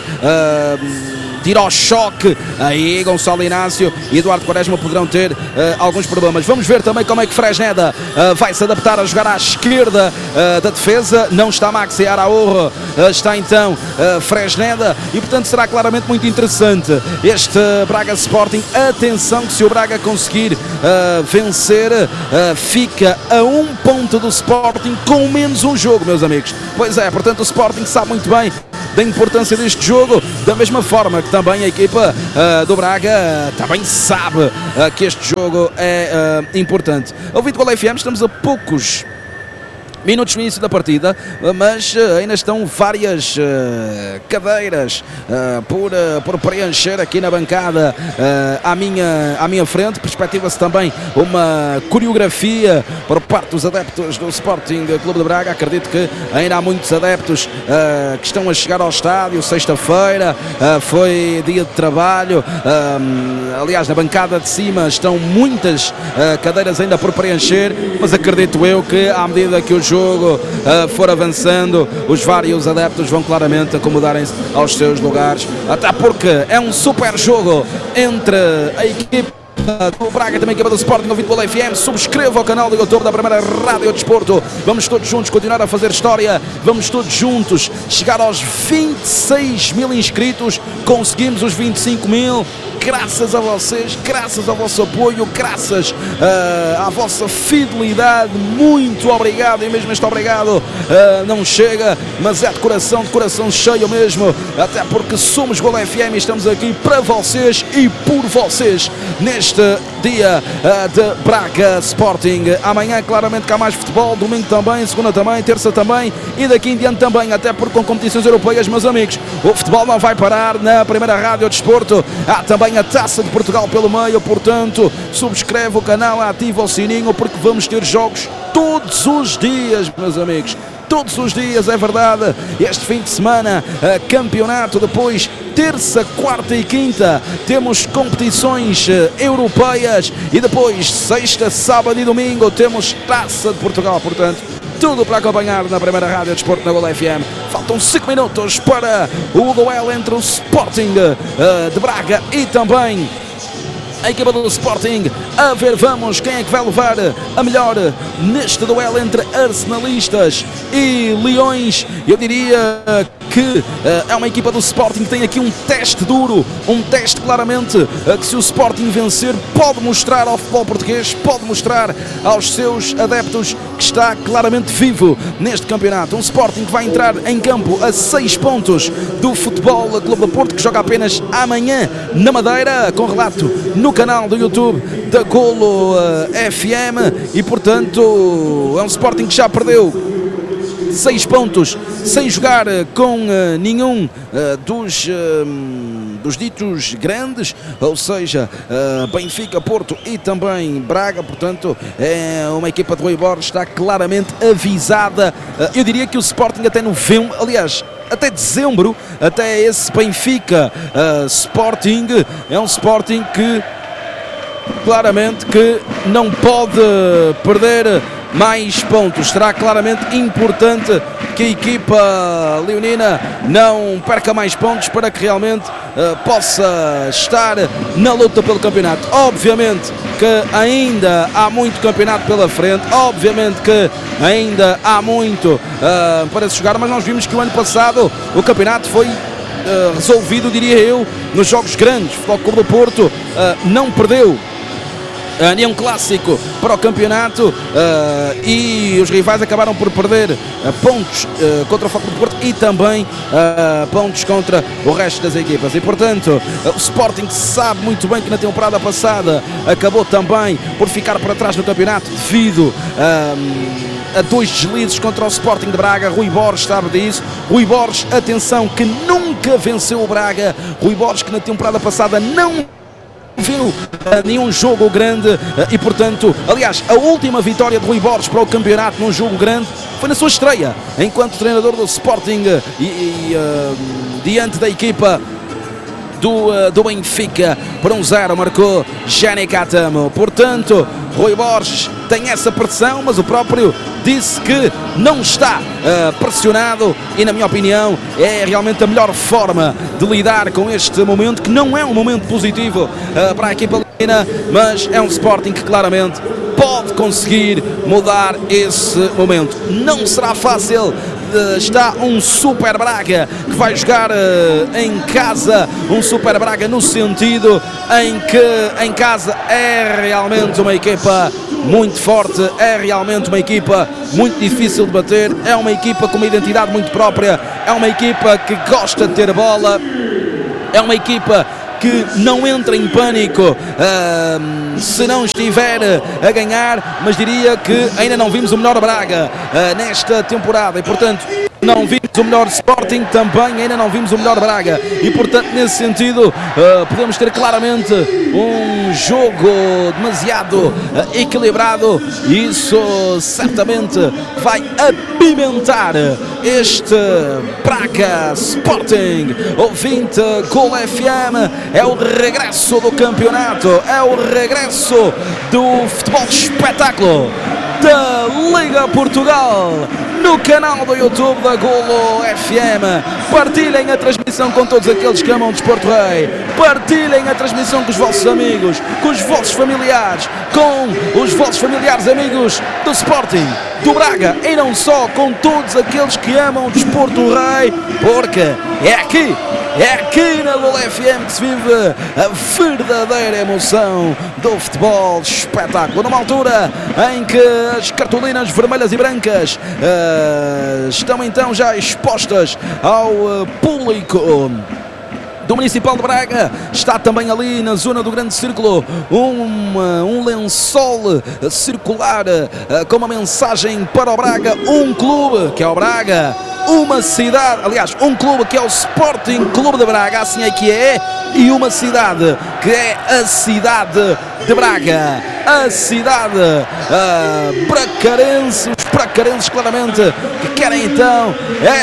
uh, tiro ao choque, aí Gonçalo Inácio e Eduardo Quaresma poderão ter uh, alguns problemas. Vamos ver também como é que Fresneda uh, vai se adaptar a jogar à esquerda uh, da defesa. Não está Maxi Araújo, uh, está então uh, Fresneda, e portanto será claramente muito interessante este uh, Braga Sporting. Atenção que se o Braga conseguir uh, vencer, uh, fica a um ponto do Sporting com menos um jogo, meus amigos. Pois é, portanto o Sporting sabe muito bem da importância deste jogo, da mesma forma que também a equipa uh, do Braga uh, também sabe uh, que este jogo é uh, importante. Ouvido Gol F M, estamos a poucos minutos no início da partida, mas uh, ainda estão várias uh, cadeiras uh, por, uh, por preencher aqui na bancada uh, à, minha, à minha frente. Perspectiva-se também uma coreografia por parte dos adeptos do Sporting Clube de Braga. Acredito que ainda há muitos adeptos uh, que estão a chegar ao estádio. Sexta-feira uh, foi dia de trabalho, uh, aliás, na bancada de cima estão muitas uh, cadeiras ainda por preencher, mas acredito eu que à medida que os jogo uh, for avançando, os vários adeptos vão claramente acomodarem-se aos seus lugares, até porque é um super jogo entre a equipe do Braga e também a equipa do Sporting. Ouvido pelo F M, subscreva o canal do YouTube da primeira Rádio Desporto. Vamos todos juntos continuar a fazer história, vamos todos juntos chegar aos vinte e seis mil inscritos. Conseguimos os vinte e cinco mil, graças a vocês, graças ao vosso apoio, graças uh, à vossa fidelidade. Muito obrigado, e mesmo este obrigado uh, não chega, mas é de coração, de coração cheio mesmo, até porque somos Gol F M e estamos aqui para vocês e por vocês neste dia uh, de Braga Sporting. Amanhã claramente que há mais futebol, domingo também, segunda também, terça também e daqui em diante também, até porque com competições europeias, meus amigos, o futebol não vai parar na primeira Rádio Desporto. Há também a Taça de Portugal pelo meio, portanto subscreve o canal, ativa o sininho, porque vamos ter jogos todos os dias, meus amigos, todos os dias, é verdade. Este fim de semana, uh, campeonato, depois terça, quarta e quinta temos competições uh, europeias, e depois sexta, sábado e domingo temos Taça de Portugal, portanto tudo para acompanhar na primeira Rádio Desporto na Gol F M. Faltam cinco minutos para o duelo entre o Sporting uh, de Braga e também a equipa do Sporting. A ver, vamos, quem é que vai levar a melhor neste duelo entre arsenalistas e leões. Eu diria que uh, é uma equipa do Sporting que tem aqui um teste duro, um teste claramente uh, que se o Sporting vencer pode mostrar ao futebol português, pode mostrar aos seus adeptos que está claramente vivo neste campeonato. Um Sporting que vai entrar em campo a seis pontos do Futebol Clube do Porto, que joga apenas amanhã na Madeira, com relato no canal do YouTube da Golo uh, F M, e portanto é um Sporting que já perdeu seis pontos sem jogar com uh, nenhum uh, dos, uh, dos ditos grandes, ou seja, uh, Benfica, Porto e também Braga. Portanto é uma equipa de Rui Borges, está claramente avisada. Uh, eu diria que o Sporting até novembro, aliás até dezembro, até esse Benfica uh, Sporting, é um Sporting que claramente que não pode perder mais pontos. Será claramente importante que a equipa leonina não perca mais pontos para que realmente uh, possa estar na luta pelo campeonato. Obviamente que ainda há muito campeonato pela frente, obviamente que ainda há muito uh, para se jogar, mas nós vimos que o ano passado o campeonato foi uh, resolvido, diria eu, nos jogos grandes. O Futebol Clube do Porto uh, não perdeu Uh, nenhum clássico para o campeonato, uh, e os rivais acabaram por perder uh, pontos uh, contra o Futebol do Porto e também uh, pontos contra o resto das equipas, e portanto uh, o Sporting sabe muito bem que na temporada passada acabou também por ficar para trás no campeonato devido uh, a dois deslizes contra o Sporting de Braga. Rui Borges sabe disso. Rui Borges, atenção, que nunca venceu o Braga. Rui Borges que na temporada passada não viu uh, nenhum jogo grande, uh, e portanto, aliás, a última vitória de Rui Borges para o campeonato num jogo grande foi na sua estreia enquanto treinador do Sporting, uh, e, e uh, diante da equipa do, do Benfica. Por um zero marcou Gianni Catamo. Portanto, Rui Borges tem essa pressão, mas o próprio disse que não está uh, pressionado e, na minha opinião, é realmente a melhor forma de lidar com este momento, que não é um momento positivo uh, para a equipa leonina, mas é um Sporting que claramente pode conseguir mudar esse momento. Não será fácil. Está um Super Braga que vai jogar uh, em casa, um Super Braga no sentido em que em casa é realmente uma equipa muito forte, é realmente uma equipa muito difícil de bater, é uma equipa com uma identidade muito própria, é uma equipa que gosta de ter a bola, é uma equipa que não entra em pânico uh, se não estiver a ganhar, mas diria que ainda não vimos o melhor Braga uh, nesta temporada e, portanto, não vimos o melhor Sporting, também ainda não vimos o melhor Braga e, portanto, nesse sentido uh, podemos ter claramente um jogo demasiado uh, equilibrado e isso certamente vai apimentar este Braga Sporting. Ouvinte Gol F M, é o regresso do campeonato, é o regresso do futebol espetáculo da Liga Portugal no canal do YouTube da Golo F M. Partilhem a transmissão com todos aqueles que amam o Desporto Rei, partilhem a transmissão com os vossos amigos, com os vossos familiares, com os vossos familiares amigos do Sporting, do Braga e não só, com todos aqueles que amam o Desporto Rei, porque é aqui, é aqui na Golo F M que se vive a verdadeira emoção do futebol espetáculo, numa altura em que as cartolinas vermelhas e brancas uh, estão então já expostas ao uh, público do Municipal de Braga. Está também ali na zona do grande círculo um, um lençol circular uh, com uma mensagem para o Braga, um clube que é o Braga, uma cidade, aliás, um clube que é o Sporting Clube de Braga, assim é que é, e uma cidade que é a cidade de Braga, a cidade uh, bracarense, os bracarenses claramente que querem então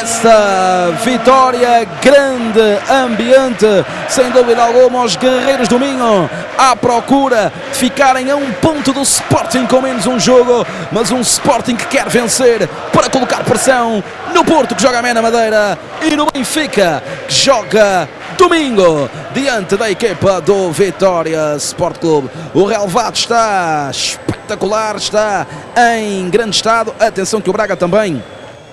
essa vitória, grande ambiente, sem dúvida alguma, os guerreiros do Minho à procura de ficarem a um ponto do Sporting com menos um jogo, mas um Sporting que quer vencer para colocar pressão no Porto, que joga a na Madeira, e no Benfica, que joga domingo diante da equipa do Vitória Sport Clube. O relevado está espetacular, está em grande estado. Atenção que o Braga também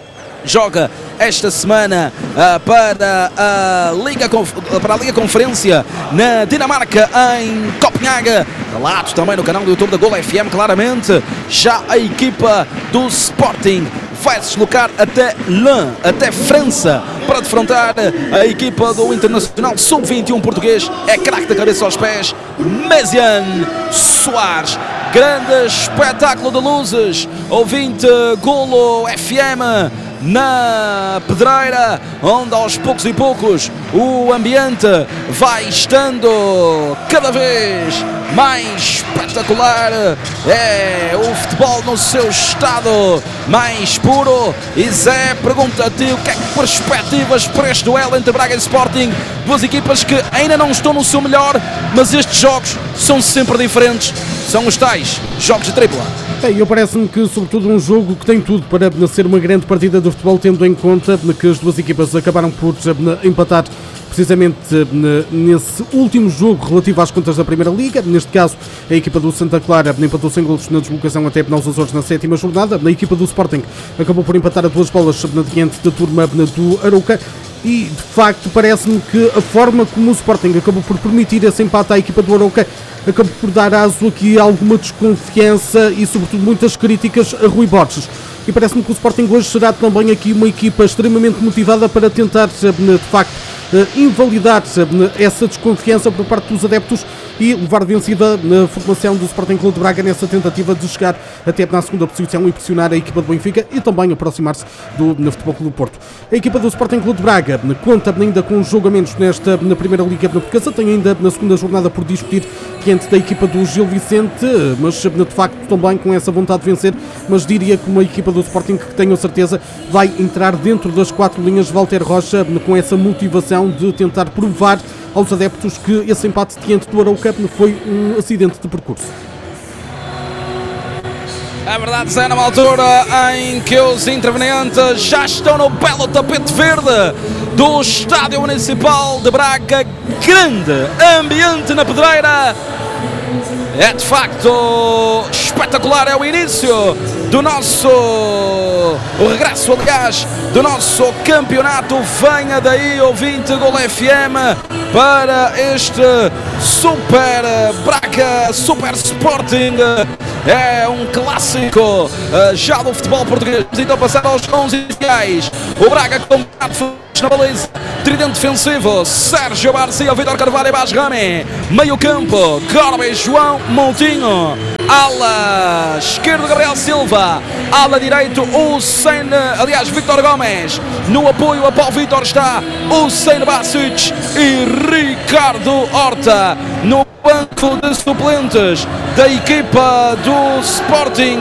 joga esta semana uh, para, a Liga, para a Liga Conferência na Dinamarca, em Copenhague. Relatos também no canal do YouTube da Gol F M, claramente. Já a equipa do Sporting vai se deslocar até Lã, até França, para defrontar a equipa do Internacional sub vinte e um português. É craque da cabeça aos pés, Mesian Soares. Grande espetáculo de luzes, ouvinte Golo F M, na Pedreira, onde aos poucos e poucos o ambiente vai estando cada vez mais espetacular. É o futebol no seu estado mais puro. E Zé, pergunta-te o que é que perspectivas para este duelo entre Braga e Sporting, duas equipas que ainda não estão no seu melhor, mas estes jogos são sempre diferentes, são os tais jogos de tripla. É, eu parece-me que, sobretudo, um jogo que tem tudo para ser uma grande partida de futebol, tendo em conta que as duas equipas acabaram por empatar precisamente nesse último jogo relativo às contas da Primeira Liga. Neste caso, a equipa do Santa Clara empatou sem golos na deslocação até Penal Açores na sétima jornada. A equipa do Sporting acabou por empatar a duas bolas diante da turma do Arouca. E, de facto, parece-me que a forma como o Sporting acabou por permitir esse empate à equipa do Arouca acabou por dar aso aqui a alguma desconfiança e, sobretudo, muitas críticas a Rui Borges. E parece-me que o Sporting hoje será também aqui uma equipa extremamente motivada para tentar, de facto, invalidar essa desconfiança por parte dos adeptos e levar vencida na formação do Sporting Clube de Braga nessa tentativa de chegar até na segunda posição e pressionar a equipa do Benfica e também aproximar-se do no Futebol Clube do Porto. A equipa do Sporting Clube de Braga conta ainda com um jogo a menos nesta, na Primeira Liga de Portuguesa, tem ainda na segunda jornada por discutir diante da equipa do Gil Vicente, mas de facto também com essa vontade de vencer, mas diria que uma equipa do Sporting que tenho certeza vai entrar dentro das quatro linhas de Walter Rocha com essa motivação de tentar provar aos adeptos que esse empate diante do Arouca foi um acidente de percurso. É verdade, Zé, numa altura em que os intervenientes já estão no belo tapete verde do Estádio Municipal de Braga. Grande ambiente na pedreira. É de facto espetacular, é o início do nosso, o regresso, aliás, do nosso campeonato. Venha daí, ouvinte Gol F M, para este Super Braga, Super Sporting. É um clássico já do futebol português. Então passar aos onze iniciais. O Braga com na baliza, tridente defensivo, Sérgio Garcia, Vitor Carvalho e Bas Rami. Meio campo, Corbe, João Moutinho. Ala esquerdo, Gabriel Silva. Ala direito, Hussein, aliás, Victor Gomes. No apoio a Paulo Vitor está Hussein Basic e Ricardo Horta. No banco de suplentes da equipa do Sporting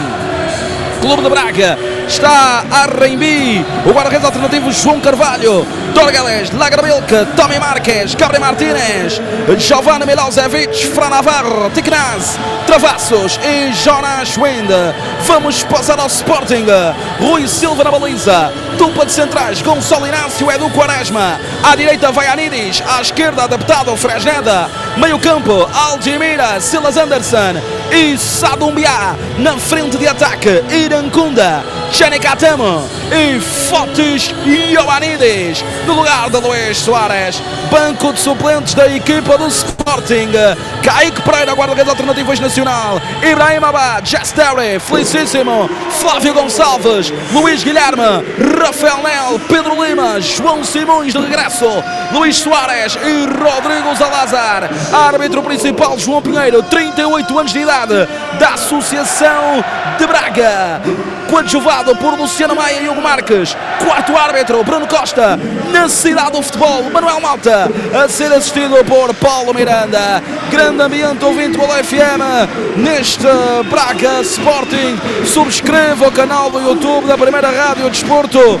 Clube de Braga está Arrembi, o guarda-redes alternativo João Carvalho, Dorgales, Lagrabilca, Tommy Marques, Gabriel Martínez, Giovanni Milosevic, Fran Navarro, Tiknaz, Travassos e Jonas Wind. Vamos passar ao Sporting. Rui Silva na baliza, dupla de centrais, Gonçalo Inácio, Edu Quaresma. À direita vai Anidis, à esquerda adaptado Fresneda. Meio campo, Aldimira, Silas Anderson e Sadumbiá. Na frente de ataque, Irancunda, Janicatamo e Fotis Ioannidis. No lugar de Luís Soares. Banco de suplentes da equipa do Sporting: Kaique Pereira, guarda-redes alternativos nacional, Ibrahim Abad, Jasterri, Felicíssimo, Flávio Gonçalves, Luís Guilherme, Rafael Nel, Pedro Lima, João Simões de regresso, Luís Soares e Rodrigo Zalazar. Árbitro principal João Pinheiro, trinta e oito anos de idade, da Associação de Braga, coadjuvado por Luciano Maia e Hugo Marques. Quarto árbitro Bruno Costa. Na cidade do futebol, Manuel Malta, a ser assistido por Paulo Miranda. Grande ambiente, ouvinte Gol F M neste Braga Sporting. Subscreva o canal do YouTube da Primeira Rádio Desporto.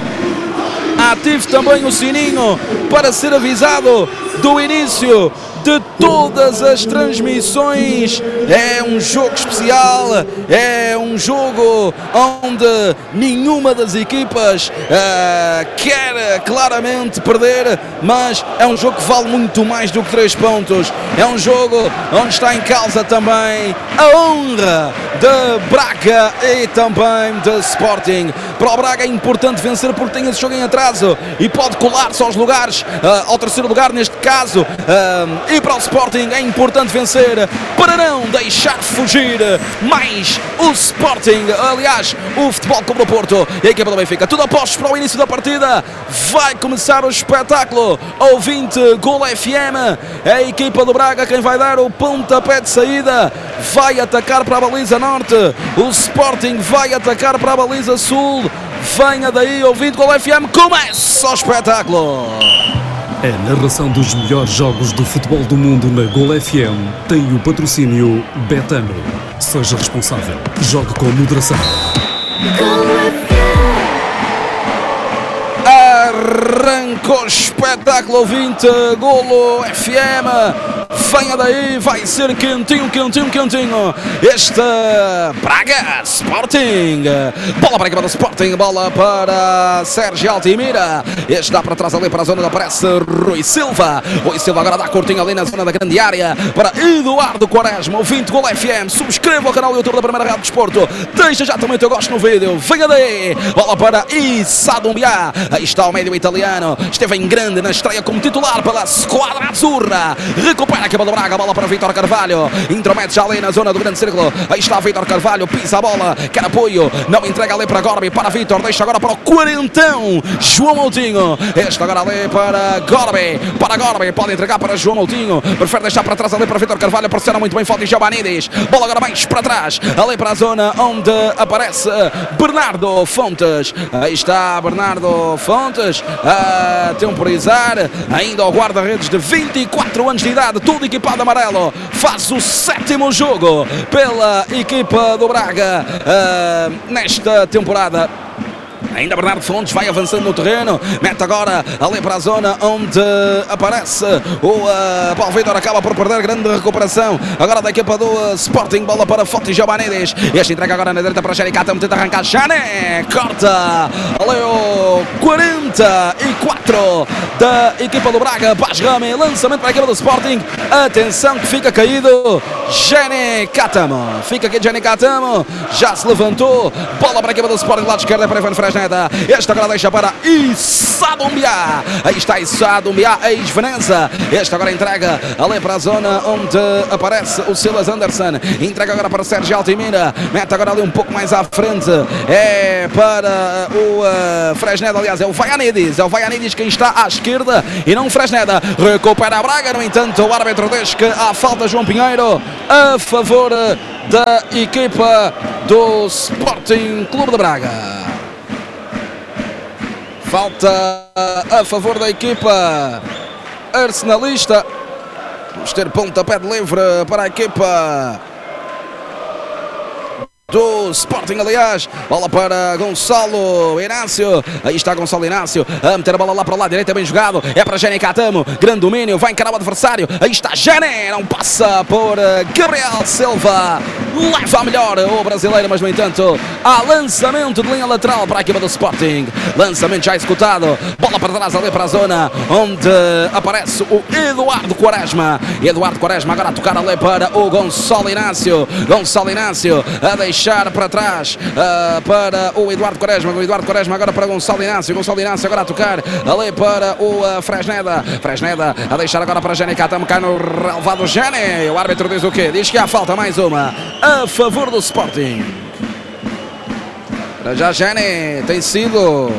Ative também o sininho para ser avisado do início de todas as transmissões. É um jogo especial, é um jogo onde nenhuma das equipas uh, quer claramente perder, mas é um jogo que vale muito mais do que três pontos. É um jogo onde está em causa também a honra de Braga e também de Sporting. Para o Braga é importante vencer porque tem esse jogo em atraso e pode colar-se aos lugares, uh, ao terceiro lugar neste caso. Uh, e para o Sporting é importante vencer para não deixar fugir mais o Sporting, aliás, o Futebol Clube do Porto e a equipa do Benfica. Tudo apostos para o início da partida. Vai começar o espetáculo. Ouvinte Gol F M, é a equipa do Braga quem vai dar o pontapé de saída. Vai atacar para a baliza norte. O Sporting vai atacar para a baliza sul. Venha daí, ouvinte Gol F M, começa o espetáculo. A narração dos melhores jogos do futebol do mundo na Gol F M tem o patrocínio Betano. Seja responsável. Jogue com moderação. Arrancou o espetáculo, ouvinte Golo F M. Venha daí, vai ser quentinho, quentinho, quentinho. Este Braga Sporting. Bola para a equipa do Sporting, bola para Sérgio Altimira. Este dá para trás ali para a zona, aparece Rui Silva. Rui Silva agora dá curtinho ali na zona da grande área para Eduardo Quaresma. Ouvinte Gol F M, subscreva o canal do YouTube da Primeira Rádio Desporto. Deixa já também o teu gosto no vídeo. Venha daí, bola para Sadumbiá. Aí está o médio italiano. Esteve em grande na estreia como titular pela Squadra Azzurra. Recupera aqui equipa do Braga, bola para Vítor Carvalho, intromete já ali na zona do grande círculo, aí está Vítor Carvalho, pisa a bola, quer apoio, não entrega ali para Gorbi, para Vítor, deixa agora para o quarentão, João Moutinho, este agora ali para Gorbi, para Gorbi, pode entregar para João Moutinho, prefere deixar para trás ali para Vítor Carvalho, pressiona muito bem Foti Giovannidis, bola agora mais para trás, ali para a zona onde aparece Bernardo Fontes, aí está Bernardo Fontes a temporizar, ainda ao guarda-redes de vinte e quatro anos de idade, tudo equipado amarelo, faz o sétimo jogo pela equipa do Braga uh, nesta temporada. Ainda Bernardo Fontes vai avançando no terreno, mete agora ali para a zona onde aparece o uh, Paulo Vitor, acaba por perder, grande recuperação agora da equipa do uh, Sporting, bola para Foti Giovannidis, este entrega agora na direita para Jani Catam, tenta arrancar Jani, corta ali o quarenta e quatro da equipa do Braga, Basrami, lançamento para a equipa do Sporting, atenção que fica caído Jani Catam, fica aqui Jani Catam, já se levantou, bola para a equipa do Sporting, lado esquerdo para Ivan Fresneda, este agora deixa para Issa Doumbia, aí está Issa Doumbia, ex-Veneza, este agora entrega ali para a zona onde aparece o Silas Anderson, entrega agora para Sérgio Altimira, mete agora ali um pouco mais à frente, é para o uh, Fresneda, aliás é o Vaianidis, é o Vaianidis quem está à esquerda e não o Fresneda, recupera a Braga, no entanto o árbitro diz que há falta João Pinheiro a favor da equipa do Sporting Clube de Braga. Falta a favor da equipa arsenalista. Vamos ter pontapé de livre para a equipa do Sporting, aliás, bola para Gonçalo Inácio, aí está Gonçalo Inácio a meter a bola lá para lá, direita bem jogado, é para Jani Catamo, grande domínio, vai encarar o adversário, aí está Jani, não passa por Gabriel Silva, leva a melhor o brasileiro, mas no entanto há lançamento de linha lateral para a equipa do Sporting, lançamento já executado, bola para trás ali para a zona onde aparece o Eduardo Quaresma, Eduardo Quaresma agora a tocar ali para o Gonçalo Inácio, Gonçalo Inácio a deixar deixar para trás uh, para o Eduardo Quaresma, o Eduardo Quaresma agora para Gonçalo Inácio, Gonçalo Inácio agora a tocar ali para o uh, Fresneda, Fresneda a deixar agora para Jani Catam, cá no relevado Jani, o árbitro diz o quê? Diz que há falta, mais uma a favor do Sporting. Para já Jani tem sido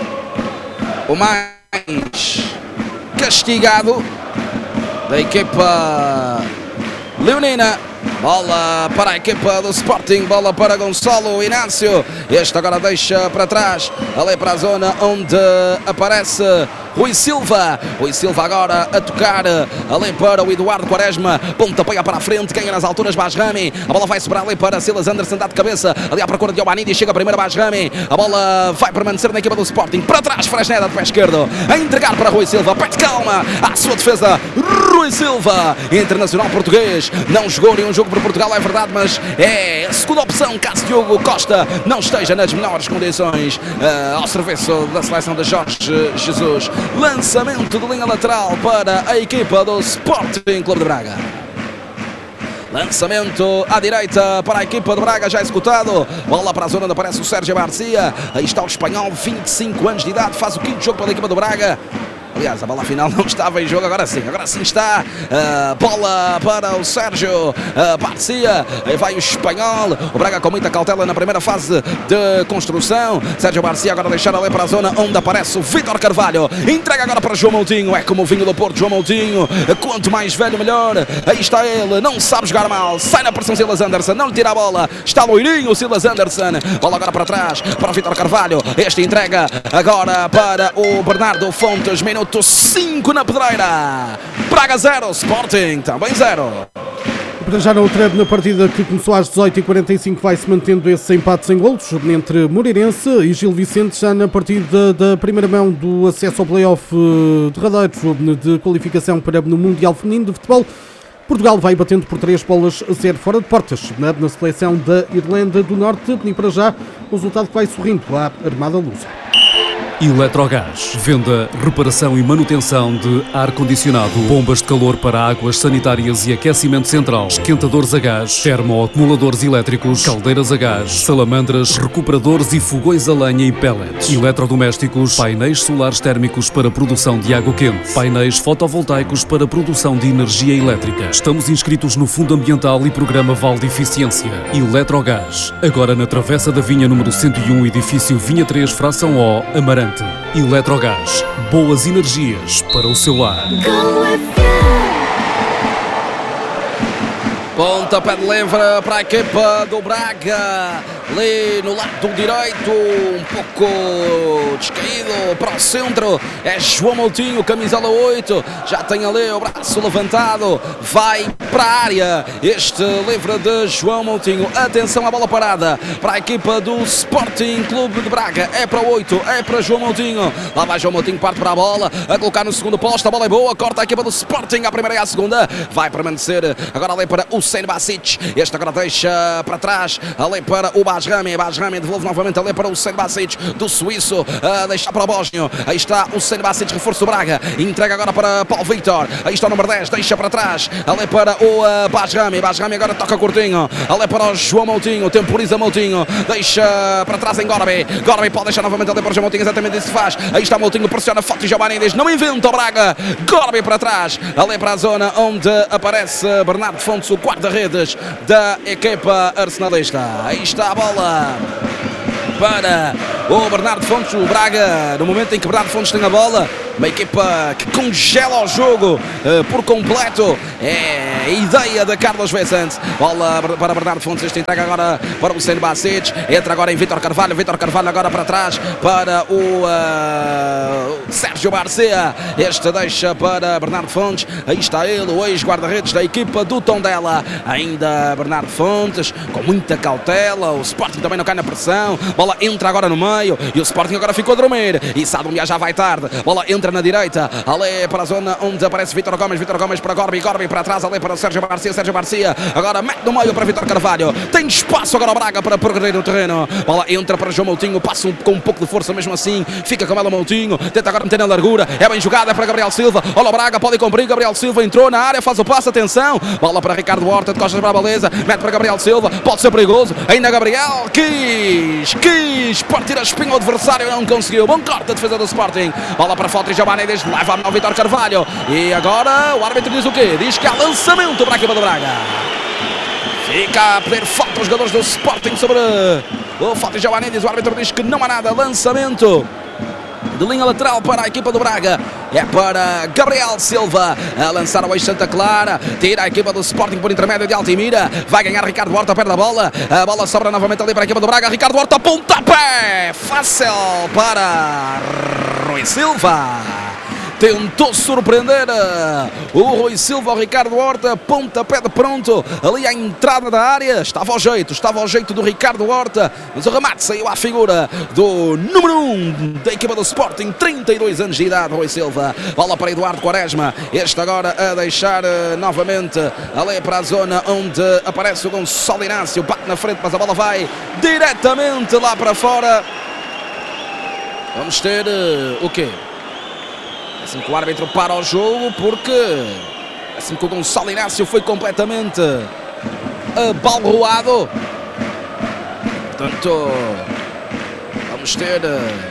o mais castigado da equipa leonina. Bola para a equipa do Sporting, bola para Gonçalo Inácio, este agora deixa para trás, ali para a zona onde aparece Rui Silva, Rui Silva agora a tocar ali para o Eduardo Quaresma, pontapé para a frente, ganha nas alturas Basrami, a bola vai sobrar ali para Silas Anderson, dá de cabeça, ali à procura de Giovannidis, chega primeiro Basrami, a bola vai permanecer na equipa do Sporting, para trás Fresneda de pé esquerdo, a entregar para Rui Silva, pede calma, à sua defesa, Rui Silva, internacional português, não jogou nenhum jogo por Portugal, é verdade, mas é a segunda opção caso Diogo Costa não esteja nas melhores condições uh, ao serviço da seleção de Jorge Jesus. Lançamento de linha lateral para a equipa do Sporting Clube de Braga. Lançamento à direita para a equipa de Braga, já executado. Bola para a zona onde aparece o Sérgio Garcia. Aí está o espanhol, vinte e cinco anos de idade, faz o quinto jogo pela equipa do Braga. Aliás, a bola final não estava em jogo, agora sim, agora sim está. Uh, bola para o Sérgio uh, Garcia, aí vai o espanhol. O Braga com muita cautela na primeira fase de construção. Sérgio Garcia agora deixar ali para a zona onde aparece o Vítor Carvalho. Entrega agora para João Moutinho, é como o vinho do Porto, João Moutinho. Quanto mais velho, melhor. Aí está ele, não sabe jogar mal. Sai na pressão Silas Anderson, não lhe tira a bola. Está loirinho o Silas Anderson. Bola agora para trás, para o Vítor Carvalho. Este entrega agora para o Bernardo Fontes. Minuto cinco na pedreira. Braga zero, Sporting também zero. Para já na outra na partida que começou às dezoito e quarenta e cinco vai-se mantendo esse empate sem golos entre Moreirense e Gil Vicente, já na partida da primeira mão do acesso ao play-off derradeiro de qualificação para no Mundial Feminino de Futebol. Portugal vai batendo por três bolas a zero fora de portas na, na seleção da Irlanda do Norte, e para já o resultado que vai sorrindo à Armada Lusa. Eletrogás. Venda, reparação e manutenção de ar-condicionado, bombas de calor para águas sanitárias e aquecimento central, esquentadores a gás, termoacumuladores elétricos, caldeiras a gás, salamandras, recuperadores e fogões a lenha e pellets. Eletrodomésticos, painéis solares térmicos para produção de água quente, painéis fotovoltaicos para produção de energia elétrica. Estamos inscritos no Fundo Ambiental e Programa Vale de Eficiência. Eletrogás. Agora na Travessa da Vinha número cento e um, edifício Vinha três, fração O, Amarante. Eletrogás. Boas energias para o seu lar. Go F M. Pontapé de livre para a equipa do Braga, ali no lado direito, um pouco descaído para o centro, é João Moutinho, camisola oito, já tem ali o braço levantado, vai para a área, este livre de João Moutinho, atenção à bola parada, para a equipa do Sporting Clube de Braga, é para o oito, é para João Moutinho, lá vai João Moutinho, parte para a bola, a colocar no segundo posto, a bola é boa, corta a equipa do Sporting, à primeira e à segunda, vai permanecer agora ali para o Hussein Basic, este agora deixa para trás, ali para o Basrami, Basrami devolve novamente ali para o Hussein Basic, do suíço, a deixar para o Bósnio, aí está o Hussein Basic, reforço do Braga, entrega agora para Paulo Victor, aí está o número dez, deixa para trás, ali para o uh, Basrami, Basrami agora toca curtinho, ali para o João Moutinho, temporiza Moutinho, deixa para trás em Gorbi, Gorbi pode deixar novamente ali para o João Moutinho, exatamente isso que faz, aí está Moutinho, pressiona forte e Giovanni diz, não inventa o Braga, Gorbi para trás, ali para a zona onde aparece Bernardo Fontes, o guarda-redes da equipa arsenalista. Aí está a bola para o Bernardo Fontes, o Braga, no momento em que Bernardo Fontes tem a bola, uma equipa que congela o jogo uh, por completo, é a ideia de Carlos Vicente, bola para Bernardo Fontes, este entrega agora para o Hussein Basic, entra agora em Vítor Carvalho, Vítor Carvalho agora para trás, para o uh, Sérgio Garcia, este deixa para Bernardo Fontes, aí está ele, o ex-guarda-redes da equipa do Tondela, ainda Bernardo Fontes, com muita cautela, o Sporting também não cai na pressão, bola entra agora no meio, e o Sporting agora ficou a dormir, e Sadomia já vai tarde, bola entra na direita, ali para a zona onde aparece Vítor Gomes, Vítor Gomes para Gorbi, Gorbi para trás, ali para Sérgio Garcia, Sérgio Garcia, agora mete no meio para Vítor Carvalho, tem espaço agora o Braga para progredir no terreno, bola entra para João Moutinho, passa um, com um pouco de força mesmo assim, fica com ela Moutinho, tenta agora meter na largura, é bem jogada, é para Gabriel Silva, olha o Braga, pode cumprir, Gabriel Silva entrou na área, faz o passo, atenção, bola para Ricardo Horta, de costas para a baliza, mete para Gabriel Silva, pode ser perigoso, ainda Gabriel, quis, quis partir a espinha ao adversário, não conseguiu, bom corte a defesa do Sporting, bola para Fontes e Giovanni, leva ao Vítor Carvalho, e agora o árbitro diz o quê? Diz que há lançamento para a equipa do Braga. Fica a pedir falta os jogadores do Sporting sobre o Fontes e Giovanni, diz o árbitro, diz que não há nada, lançamento de linha lateral para a equipa do Braga, é para Gabriel Silva a lançar o eixo Santa Clara, tira a equipa do Sporting por intermédio de Altimira, vai ganhar Ricardo Horta, perde a bola, a bola sobra novamente ali para a equipa do Braga, Ricardo Horta, pontapé fácil para Rui Silva, tentou surpreender o Rui Silva, o Ricardo Horta, pontapé de pronto, ali à entrada da área, estava ao jeito, estava ao jeito do Ricardo Horta, mas o remate saiu à figura do número um da equipa do Sporting, trinta e dois anos de idade, Rui Silva, bola para Eduardo Quaresma, este agora a deixar uh, novamente ali para a zona onde aparece o Gonçalo Inácio, bate na frente, mas a bola vai diretamente lá para fora, vamos ter uh, o quê? Assim que o árbitro para o jogo, porque assim que o Gonçalo Inácio foi completamente abalroado. Portanto, vamos ter...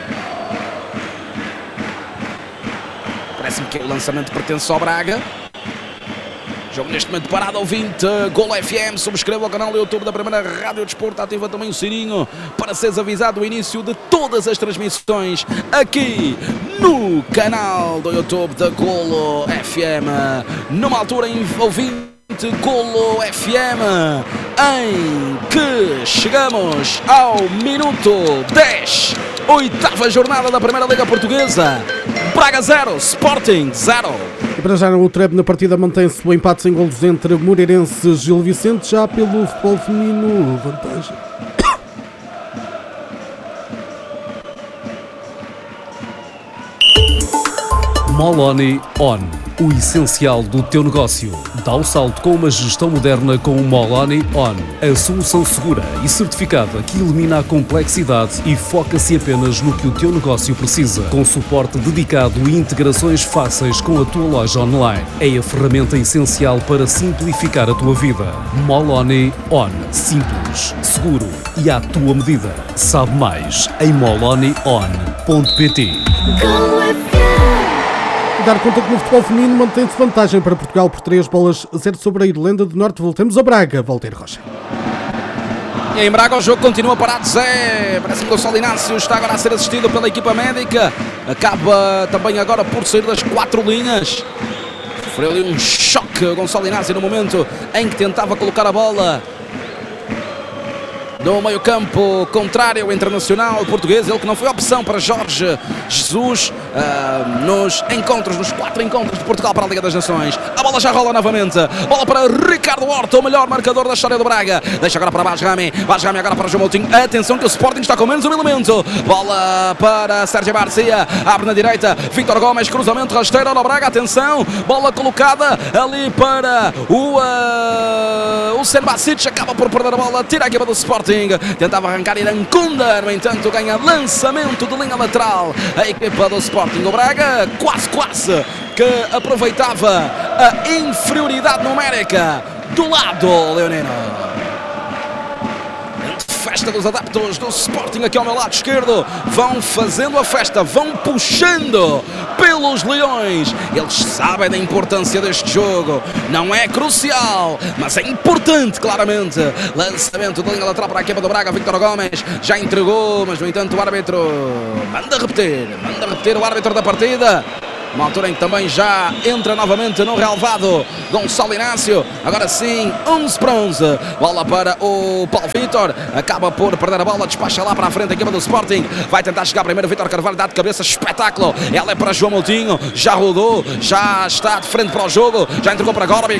Parece-me que o lançamento pertence ao Braga. Jogo neste momento parado ao vinte, Golo F M, subscreva o canal do YouTube da Primeira Rádio Desporto, ativa também o sininho para seres avisado do início de todas as transmissões aqui no canal do YouTube da Golo F M, numa altura envolvente Golo F M, em que chegamos ao minuto dez, oitava jornada da Primeira Liga Portuguesa. Braga zero, Sporting zero. E para já no Treb, na partida mantém-se o empate sem golos entre Moreirense e Gil Vicente, já pelo futebol feminino, vantagem. Moloni On, o essencial do teu negócio. Dá o salto com uma gestão moderna com o Moloni On, a solução segura e certificada que elimina a complexidade e foca-se apenas no que o teu negócio precisa, com suporte dedicado e integrações fáceis com a tua loja online. É a ferramenta essencial para simplificar a tua vida. Moloni On. Simples, seguro e à tua medida. Sabe mais em moloni on ponto pt. Go F M. Dar conta que no futebol feminino mantém-se vantagem para Portugal por três bolas a zero sobre a Irlanda do Norte. Voltemos a Braga. Valteiro Rocha. E em Braga o jogo continua parado, Zé. Parece que o Gonçalo Inácio está agora a ser assistido pela equipa médica. Acaba também agora por sair das quatro linhas. Sofreu ali um choque o Gonçalo Inácio no momento em que tentava colocar a bola no meio campo contrário ao Internacional português, ele que não foi opção para Jorge Jesus uh, nos encontros, nos quatro encontros de Portugal para a Liga das Nações. A bola já rola novamente, bola para Ricardo Horta, o melhor marcador da história do Braga. Deixa agora para Basrami, Basrami agora para João Moutinho. Atenção que o Sporting está com menos um elemento. Bola para Sérgio Garcia, abre na direita, Vítor Gomes, cruzamento rasteiro ao Braga, atenção, bola colocada ali para o uh, o Senbasic, acaba por perder a bola, tira a equipa do Sporting. Tentava arrancar Irancunda, no entanto ganha lançamento de linha lateral a equipa do Sporting. O Braga quase quase que aproveitava a inferioridade numérica do lado leonino. Festa dos adeptos do Sporting aqui ao meu lado esquerdo, vão fazendo a festa, vão puxando pelos leões. Eles sabem da importância deste jogo, não é crucial, mas é importante claramente. Lançamento de linha lateral para a equipa do Braga, Vítor Gomes já entregou, mas no entanto o árbitro manda repetir, manda repetir o árbitro da partida. Uma altura em que também já entra novamente no relvado Gonçalo Inácio. Agora sim, onze para onze. Bola para o Paulo Vítor. Acaba por perder a bola, despacha lá para a frente a equipa do Sporting. Vai tentar chegar primeiro Vítor Carvalho, dá de cabeça, espetáculo. Ela é para João Moutinho, já rodou, já está de frente para o jogo. Já entregou para Gorbi.